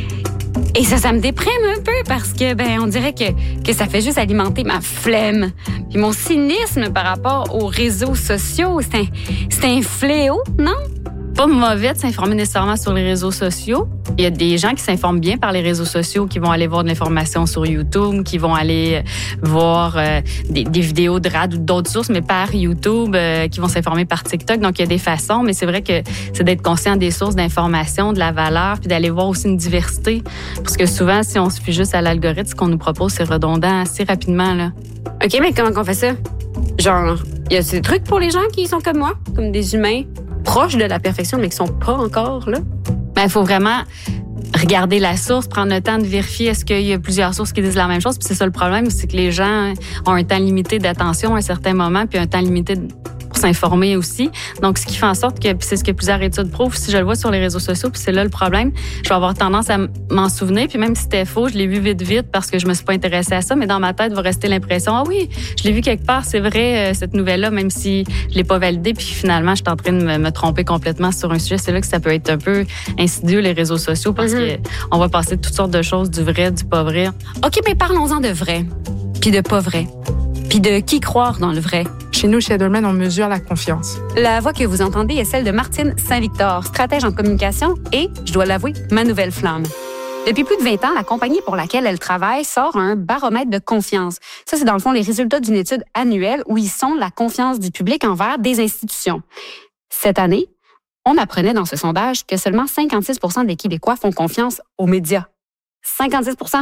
Et ça me déprime un peu parce que, on dirait que ça fait juste alimenter ma flemme. Puis mon cynisme par rapport aux réseaux sociaux, c'est un fléau, non? Pas mauvais de s'informer nécessairement sur les réseaux sociaux. Il y a des gens qui s'informent bien par les réseaux sociaux, qui vont aller voir de l'information sur YouTube, qui vont aller voir des vidéos de rad ou d'autres sources, mais par YouTube, qui vont s'informer par TikTok. Donc, il y a des façons, mais c'est vrai que c'est d'être conscient des sources d'information, de la valeur, puis d'aller voir aussi une diversité. Parce que souvent, si on se fie juste à l'algorithme, ce qu'on nous propose, c'est redondant assez rapidement, là. OK, mais comment on fait ça? Genre, il y a des trucs pour les gens qui sont comme moi, comme des humains proches de la perfection, mais qui sont pas encore là? Il faut vraiment regarder la source, prendre le temps de vérifier est-ce qu'il y a plusieurs sources qui disent la même chose. Puis c'est ça le problème, c'est que les gens ont un temps limité d'attention à un certain moment, puis un temps limité pour s'informer aussi. Donc, ce qui fait en sorte que, puis c'est ce que plusieurs études prouvent, si je le vois sur les réseaux sociaux, puis c'est là le problème, je vais avoir tendance à m'en souvenir, puis même si c'était faux, je l'ai vu vite parce que je me suis pas intéressée à ça, mais dans ma tête va rester l'impression, ah oui, je l'ai vu quelque part, c'est vrai, cette nouvelle-là, même si je l'ai pas validée, puis finalement, je suis en train de me tromper complètement sur un sujet. C'est là que ça peut être un peu insidieux, les réseaux sociaux, parce que on va passer de toutes sortes de choses, du vrai, du pas vrai. OK, mais parlons-en de vrai, puis de pas vrai, puis de qui croire dans le vrai. Chez nous, chez Edelman, on mesure la confiance. La voix que vous entendez est celle de Martine Saint-Victor, stratège en communication et, je dois l'avouer, ma nouvelle flamme. Depuis plus de 20 ans, la compagnie pour laquelle elle travaille sort un baromètre de confiance. Ça, c'est dans le fond les résultats d'une étude annuelle où ils sondent la confiance du public envers des institutions. Cette année, on apprenait dans ce sondage que seulement 56 % des Québécois font confiance aux médias. 56 %.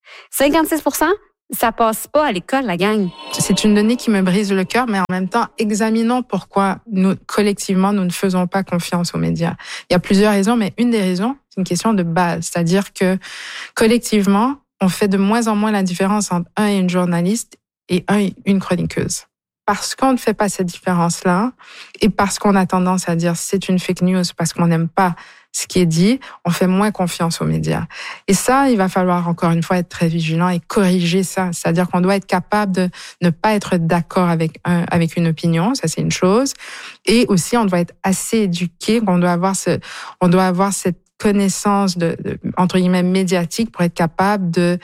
56 %? Ça passe pas à l'école, la gang. C'est une donnée qui me brise le cœur, mais en même temps, examinons pourquoi nous, collectivement, nous ne faisons pas confiance aux médias. Il y a plusieurs raisons, mais une des raisons, c'est une question de base. C'est-à-dire que, collectivement, on fait de moins en moins la différence entre un et une journaliste et un et une chroniqueuse. Parce qu'on ne fait pas cette différence-là, et parce qu'on a tendance à dire c'est une fake news, parce qu'on n'aime pas ce qui est dit, on fait moins confiance aux médias. Et ça, il va falloir encore une fois être très vigilant et corriger ça. C'est-à-dire qu'on doit être capable de ne pas être d'accord avec une opinion, ça c'est une chose. Et aussi, on doit être assez éduqué, on doit avoir cette connaissance entre guillemets médiatique pour être capable de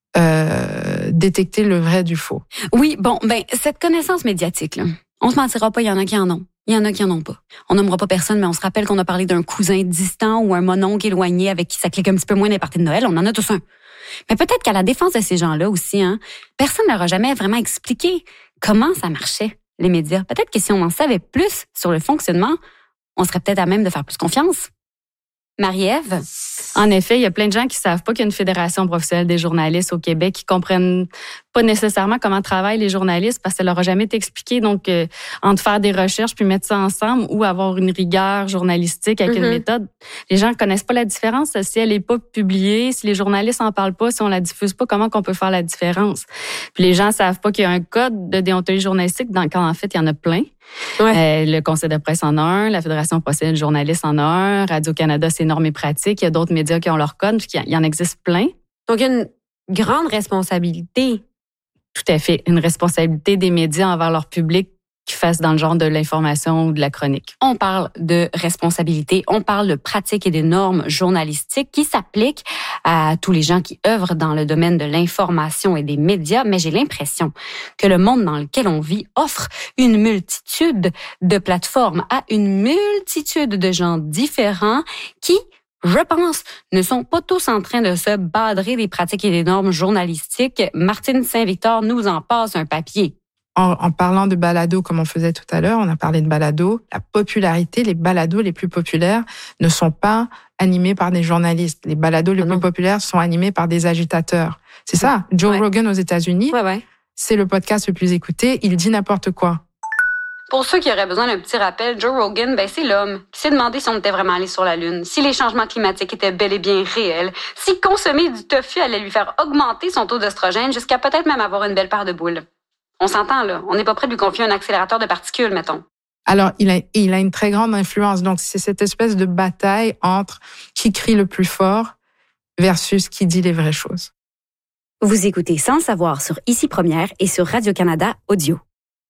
détecter le vrai du faux. Oui, cette connaissance médiatique, là, on se mentira pas, il y en a qui en ont. Il y en a qui en ont pas. On nommera pas personne, mais on se rappelle qu'on a parlé d'un cousin distant ou un mononcle éloigné avec qui ça clique un petit peu moins dans les parties de Noël. On en a tous un. Mais peut-être qu'à la défense de ces gens-là aussi, personne ne leur a jamais vraiment expliqué comment ça marchait, les médias. Peut-être que si on en savait plus sur le fonctionnement, on serait peut-être à même de faire plus confiance. Marie-Ève? En effet, il y a plein de gens qui savent pas qu'il y a une fédération professionnelle des journalistes au Québec qui comprennent pas nécessairement comment travaillent les journalistes parce que ça leur a jamais été expliqué. Donc, entre faire des recherches puis mettre ça ensemble ou avoir une rigueur journalistique avec une méthode, les gens connaissent pas la différence. Si elle est pas publiée, si les journalistes en parlent pas, si on la diffuse pas, comment qu'on peut faire la différence? Puis les gens savent pas qu'il y a un code de déontologie journalistique quand en fait, il y en a plein. Ouais. Le Conseil de presse en a un, la Fédération professionnelle de journalistes en a un, Radio-Canada, c'est normes et pratiques. Il y a d'autres médias qui ont leur code, puis il y en existe plein. Donc, il y a une grande responsabilité. Tout à fait. Une responsabilité des médias envers leur public qui fassent dans le genre de l'information ou de la chronique. On parle de responsabilité, on parle de pratiques et de normes journalistiques qui s'appliquent à tous les gens qui œuvrent dans le domaine de l'information et des médias, mais j'ai l'impression que le monde dans lequel on vit offre une multitude de plateformes à une multitude de gens différents qui, je pense, ne sont pas tous en train de se badrer des pratiques et des normes journalistiques. Martine Saint-Victor nous en passe un papier. En parlant de balado, comme on faisait tout à l'heure, on a parlé de balado. La popularité, les balados les plus populaires ne sont pas animés par des journalistes. Les balados les plus populaires sont animés par des agitateurs. C'est ça. Joe Rogan aux États-Unis, c'est le podcast le plus écouté. Il dit n'importe quoi. Pour ceux qui auraient besoin d'un petit rappel, Joe Rogan, c'est l'homme qui s'est demandé si on était vraiment allé sur la Lune, si les changements climatiques étaient bel et bien réels, si consommer du tofu allait lui faire augmenter son taux d'oestrogène jusqu'à peut-être même avoir une belle paire de boules. On s'entend, là. On n'est pas prêt de lui confier un accélérateur de particules, mettons. Alors, il a une très grande influence. Donc, c'est cette espèce de bataille entre qui crie le plus fort versus qui dit les vraies choses. Vous écoutez Sans le savoir sur Ici Première et sur Radio-Canada Audio.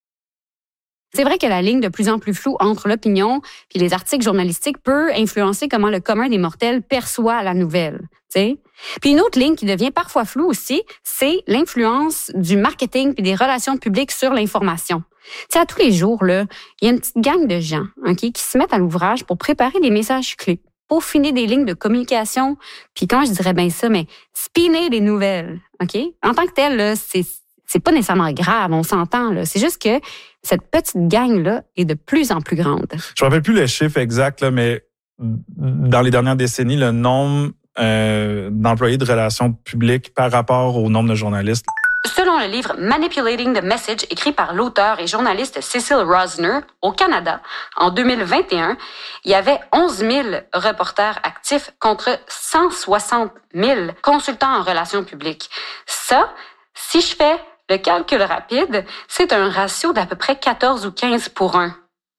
C'est vrai que la ligne de plus en plus floue entre l'opinion et les articles journalistiques peut influencer comment le commun des mortels perçoit la nouvelle. T'sais? Puis une autre ligne qui devient parfois floue aussi, c'est l'influence du marketing et des relations publiques sur l'information. T'sais, à tous les jours, là, il y a une petite gang de gens qui se mettent à l'ouvrage pour préparer des messages clés, peaufiner des lignes de communication, puis quand je dirais bien ça, mais spinner des nouvelles. En tant que tel, là, c'est pas nécessairement grave, on s'entend, là. C'est juste que cette petite gang-là est de plus en plus grande. Je me rappelle plus les chiffres exacts, là, mais dans les dernières décennies, le nombre d'employés de relations publiques par rapport au nombre de journalistes. Selon le livre Manipulating the Message, écrit par l'auteur et journaliste Cecil Rosner, au Canada, en 2021, il y avait 11 000 reporters actifs contre 160 000 consultants en relations publiques. Ça, si je fais le calcul rapide, c'est un ratio d'à peu près 14 ou 15 pour 1.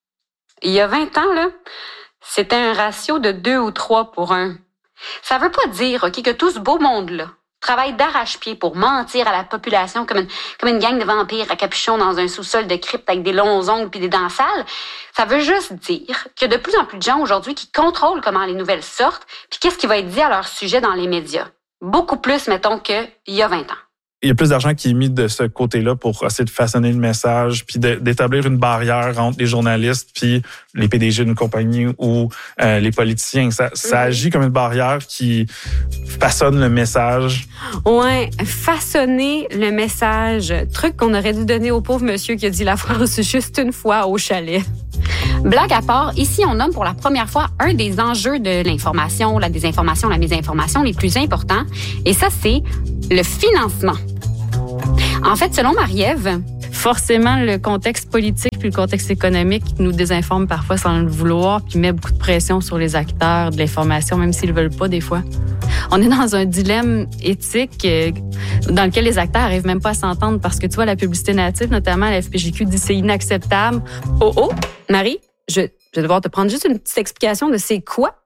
Il y a 20 ans, là, c'était un ratio de 2 ou 3 pour 1. Ça veut pas dire que tout ce beau monde-là travaille d'arrache-pied pour mentir à la population comme une gang de vampires à capuchon dans un sous-sol de crypte avec des longs ongles puis des dents sales. Ça veut juste dire qu'il y a de plus en plus de gens aujourd'hui qui contrôlent comment les nouvelles sortent puis qu'est-ce qui va être dit à leur sujet dans les médias. Beaucoup plus, mettons, qu'il y a 20 ans. Il y a plus d'argent qui est mis de ce côté-là pour essayer de façonner le message, puis d'établir une barrière entre les journalistes puis les PDG d'une compagnie ou les politiciens. Ça agit comme une barrière qui façonne le message. Ouais, façonner le message. Truc qu'on aurait dû donner au pauvre monsieur qui a dit la phrase juste une fois au chalet. Blague à part, ici, on nomme pour la première fois un des enjeux de l'information, la désinformation, la mésinformation les plus importants. Et ça, c'est le financement. En fait, selon Marie-Ève, forcément, le contexte politique puis le contexte économique nous désinforme parfois sans le vouloir puis met beaucoup de pression sur les acteurs de l'information, même s'ils ne veulent pas des fois. On est dans un dilemme éthique dans lequel les acteurs n'arrivent même pas à s'entendre parce que, tu vois, la publicité native, notamment la FPJQ, dit c'est inacceptable. Oh, Marie, je vais devoir te prendre juste une petite explication de c'est quoi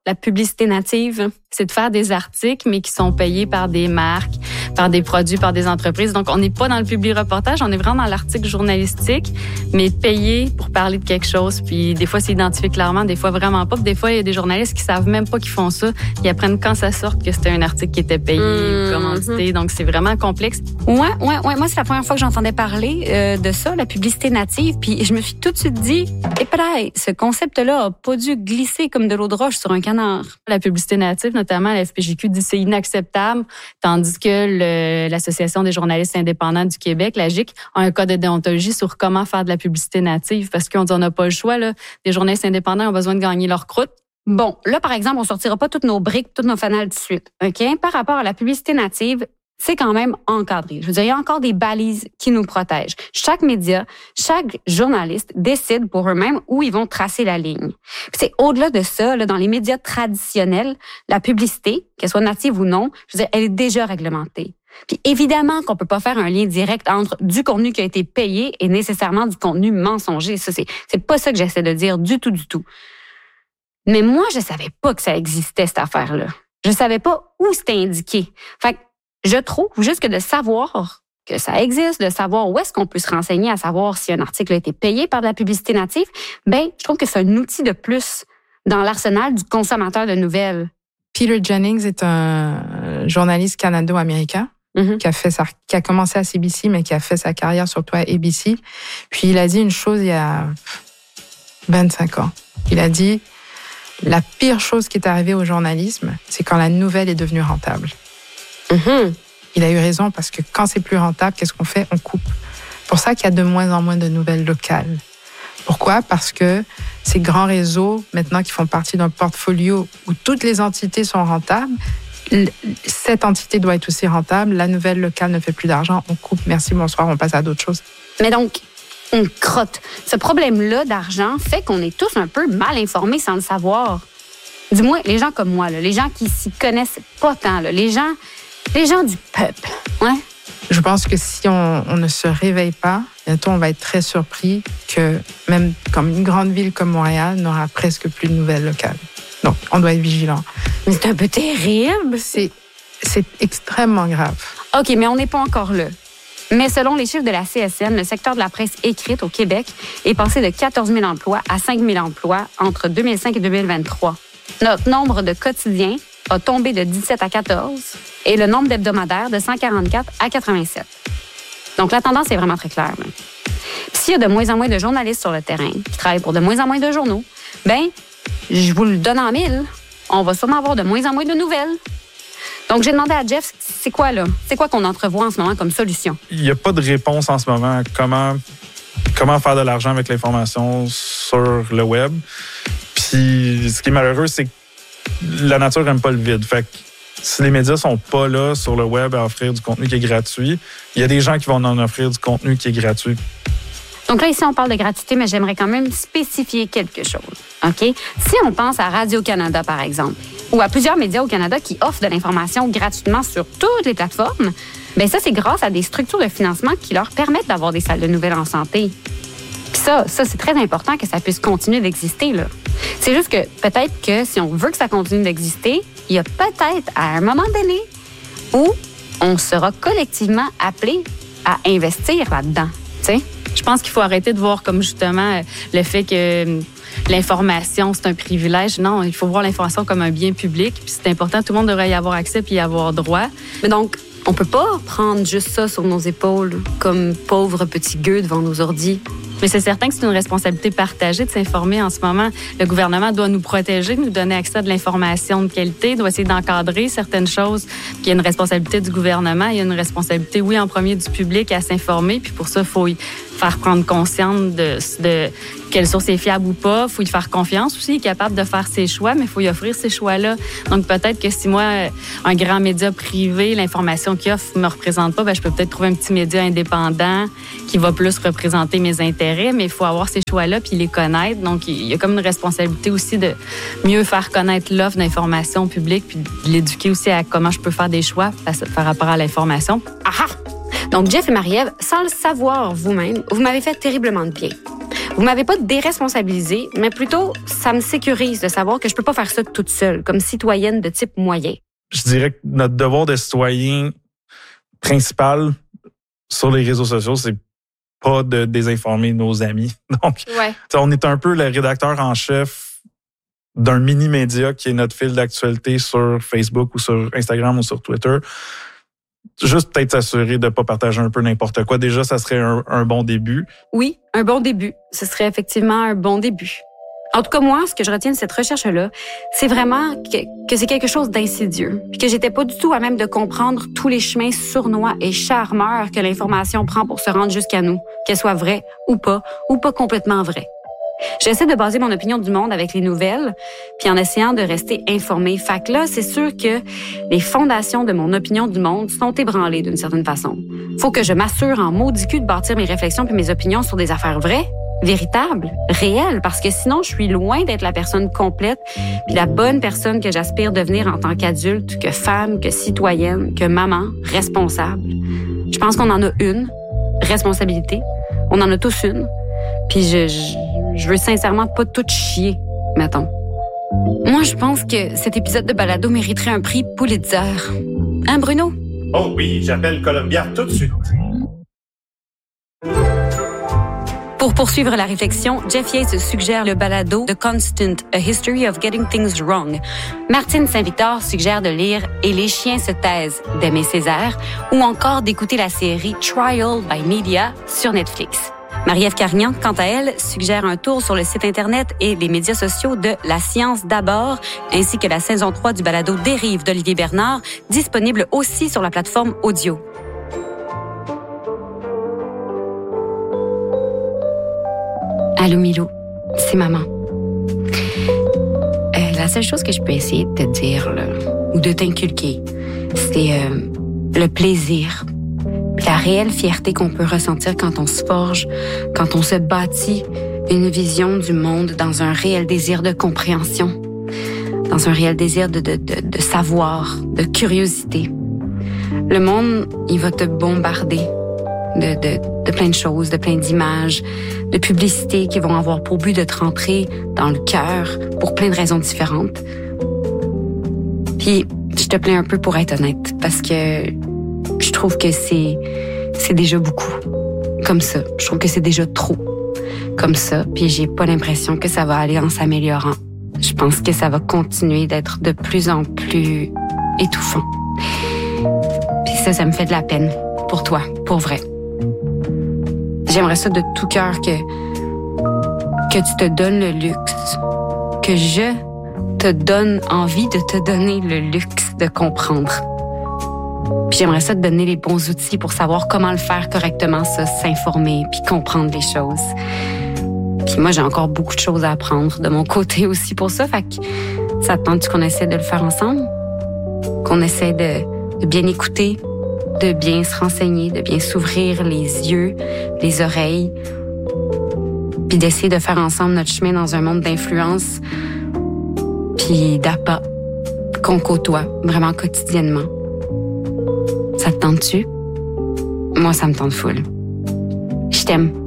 La publicité native, c'est de faire des articles, mais qui sont payés par des marques, par des produits, par des entreprises. Donc, on n'est pas dans le public-reportage, on est vraiment dans l'article journalistique, mais payé pour parler de quelque chose. Puis des fois, c'est identifié clairement, des fois vraiment pas. Puis des fois, il y a des journalistes qui savent même pas qu'ils font ça. Ils apprennent quand ça sort que c'était un article qui était payé ou commandité. Donc, c'est vraiment complexe. Ouais. Moi, c'est la première fois que j'entendais parler de ça, la publicité native. Puis je me suis tout de suite dit, ce concept-là a pas dû glisser comme de l'eau de roche sur un canard. La publicité native, notamment la FPJQ, dit c'est inacceptable, tandis que l'Association des journalistes indépendants du Québec, la GIC, a un code de déontologie sur comment faire de la publicité native, parce qu'on dit on n'a pas le choix, là. Les journalistes indépendants ont besoin de gagner leur croûte. Bon, là, par exemple, on sortira pas toutes nos briques, toutes nos fanales tout de suite, OK? Par rapport à la publicité native, c'est quand même encadré. Je veux dire, il y a encore des balises qui nous protègent. Chaque média, chaque journaliste décide pour eux-mêmes où ils vont tracer la ligne. Puis c'est au-delà de ça, là, dans les médias traditionnels, la publicité, qu'elle soit native ou non, je veux dire, elle est déjà réglementée. Puis évidemment qu'on peut pas faire un lien direct entre du contenu qui a été payé et nécessairement du contenu mensonger. Ça, c'est pas ça que j'essaie de dire du tout. Mais moi, je savais pas que ça existait, cette affaire-là. Je savais pas où c'était indiqué. Fait que je trouve juste que de savoir que ça existe, de savoir où est-ce qu'on peut se renseigner à savoir si un article a été payé par de la publicité native, ben, je trouve que c'est un outil de plus dans l'arsenal du consommateur de nouvelles. Peter Jennings est un journaliste canado-américain qui a commencé à CBC, mais qui a fait sa carrière surtout à ABC. Puis il a dit une chose il y a 25 ans. Il a dit, la pire chose qui est arrivée au journalisme, c'est quand la nouvelle est devenue rentable. Il a eu raison, parce que quand c'est plus rentable, qu'est-ce qu'on fait? On coupe. C'est pour ça qu'il y a de moins en moins de nouvelles locales. Pourquoi? Parce que ces grands réseaux, maintenant qui font partie d'un portfolio où toutes les entités sont rentables, cette entité doit être aussi rentable. La nouvelle locale ne fait plus d'argent. On coupe. Merci, bonsoir, on passe à d'autres choses. Mais donc, on crotte. Ce problème-là d'argent fait qu'on est tous un peu mal informés sans le savoir. Du moins, les gens comme moi, là, les gens qui s'y connaissent pas tant, là, les gens du peuple. Ouais. Je pense que si on ne se réveille pas, bientôt on va être très surpris que même comme une grande ville comme Montréal n'aura presque plus de nouvelles locales. Donc, on doit être vigilant. Mais c'est un peu terrible. C'est extrêmement grave. OK, mais on n'est pas encore là. Mais selon les chiffres de la CSN, le secteur de la presse écrite au Québec est passé de 14 000 emplois à 5 000 emplois entre 2005 et 2023. Notre nombre de quotidiens a tombé de 17 à 14 et le nombre d'hebdomadaires de 144 à 87. Donc, la tendance est vraiment très claire. Puis, s'il y a de moins en moins de journalistes sur le terrain qui travaillent pour de moins en moins de journaux, ben, je vous le donne en mille, on va sûrement avoir de moins en moins de nouvelles. Donc, j'ai demandé à Jeff, c'est quoi, là? C'est quoi qu'on entrevoit en ce moment comme solution? Il n'y a pas de réponse en ce moment à comment faire de l'argent avec l'information sur le web. Puis, ce qui est malheureux, c'est que la nature n'aime pas le vide. Fait que si les médias sont pas là sur le web à offrir du contenu qui est gratuit, il y a des gens qui vont en offrir du contenu qui est gratuit. Donc là, ici, on parle de gratuité, mais j'aimerais quand même spécifier quelque chose. OK? Si on pense à Radio-Canada, par exemple, ou à plusieurs médias au Canada qui offrent de l'information gratuitement sur toutes les plateformes, bien ça, c'est grâce à des structures de financement qui leur permettent d'avoir des salles de nouvelles en santé. Puis ça, c'est très important que ça puisse continuer d'exister, là. C'est juste que peut-être que si on veut que ça continue d'exister, il y a peut-être à un moment donné où on sera collectivement appelé à investir là-dedans, tu sais? Je pense qu'il faut arrêter de voir comme justement le fait que l'information, c'est un privilège. Non, il faut voir l'information comme un bien public. Puis c'est important, tout le monde devrait y avoir accès puis y avoir droit. Mais donc, on peut pas prendre juste ça sur nos épaules comme pauvres petits gueux devant nos ordis. Mais c'est certain que c'est une responsabilité partagée de s'informer en ce moment. Le gouvernement doit nous protéger, nous donner accès à de l'information de qualité, doit essayer d'encadrer certaines choses. Puis il y a une responsabilité du gouvernement, il y a une responsabilité, oui, en premier du public à s'informer. Puis pour ça, il faut y faire prendre conscience de quelle source est fiable ou pas. Il faut y faire confiance aussi, capable de faire ses choix, mais il faut y offrir ces choix-là. Donc peut-être que si moi, un grand média privé, l'information qu'il offre me représente pas, bien, je peux peut-être trouver un petit média indépendant qui va plus représenter mes intérêts, mais il faut avoir ces choix-là puis les connaître. Donc, il y a comme une responsabilité aussi de mieux faire connaître l'offre d'information publique puis de l'éduquer aussi à comment je peux faire des choix par rapport à l'information. Ah! Donc, Jeff et Marie-Ève, sans le savoir vous-même, vous m'avez fait terriblement de bien. Vous m'avez pas déresponsabilisé, mais plutôt, ça me sécurise de savoir que je peux pas faire ça toute seule, comme citoyenne de type moyen. Je dirais que notre devoir de citoyen principal sur les réseaux sociaux, c'est pas de désinformer nos amis. Donc, on est un peu le rédacteur en chef d'un mini-média qui est notre fil d'actualité sur Facebook ou sur Instagram ou sur Twitter. Juste peut-être s'assurer de ne pas partager un peu n'importe quoi. Déjà, ça serait un bon début. Oui, un bon début. Ce serait effectivement un bon début. En tout cas, moi, ce que je retiens de cette recherche-là, c'est vraiment que c'est quelque chose d'insidieux, puis que j'étais pas du tout à même de comprendre tous les chemins sournois et charmeurs que l'information prend pour se rendre jusqu'à nous, qu'elle soit vraie ou pas complètement vraie. J'essaie de baser mon opinion du monde avec les nouvelles, puis en essayant de rester informée. Fait que là, c'est sûr que les fondations de mon opinion du monde sont ébranlées d'une certaine façon. Faut que je m'assure en maudit cul de bâtir mes réflexions puis mes opinions sur des affaires vraies, véritables, réelles, parce que sinon, je suis loin d'être la personne complète puis la bonne personne que j'aspire devenir en tant qu'adulte, que femme, que citoyenne, que maman, responsable. Je pense qu'on en a une, responsabilité. On en a tous une. Puis je veux sincèrement pas tout chier, mettons. Moi, je pense que cet épisode de balado mériterait un prix Pulitzer. Hein, Bruno? Oh oui, j'appelle Columbia tout de suite. Pour poursuivre la réflexion, Jeff Yates suggère le balado The Constant, A History of Getting Things Wrong. Martine Saint-Victor suggère de lire Et les chiens se taisent d'Aimé Césaire ou encore d'écouter la série Trial by Media sur Netflix. Marie-Ève Carignan, quant à elle, suggère un tour sur le site Internet et les médias sociaux de La Science d'abord, ainsi que la saison 3 du balado Dérive d'Olivier Bernard, disponible aussi sur la plateforme audio. Allô, Milou, c'est maman. La seule chose que je peux essayer de te dire, là, ou de t'inculquer, c'est le plaisir, la réelle fierté qu'on peut ressentir quand on se forge, quand on se bâtit une vision du monde dans un réel désir de compréhension, dans un réel désir de savoir, de curiosité. Le monde, il va te bombarder de plein de choses, de plein d'images, de publicités qui vont avoir pour but de te rentrer dans le cœur pour plein de raisons différentes. Puis, je te plains un peu pour être honnête, parce que je trouve que c'est déjà beaucoup. Comme ça. Je trouve que c'est déjà trop. Comme ça. Puis j'ai pas l'impression que ça va aller en s'améliorant. Je pense que ça va continuer d'être de plus en plus étouffant. Puis ça me fait de la peine. Pour toi. Pour vrai. J'aimerais ça de tout cœur que tu te donnes le luxe. Que je te donne envie de te donner le luxe de comprendre. Puis j'aimerais ça te donner les bons outils pour savoir comment le faire correctement, ça, s'informer, puis comprendre les choses. Puis moi, j'ai encore beaucoup de choses à apprendre de mon côté aussi pour ça. Fait que ça te tente qu'on essaie de le faire ensemble? Qu'on essaie de bien écouter, de bien se renseigner, de bien s'ouvrir les yeux, les oreilles, puis d'essayer de faire ensemble notre chemin dans un monde d'influence, puis d'appât qu'on côtoie vraiment quotidiennement. Ça te tente-tu? Moi, ça me tente full. Je t'aime.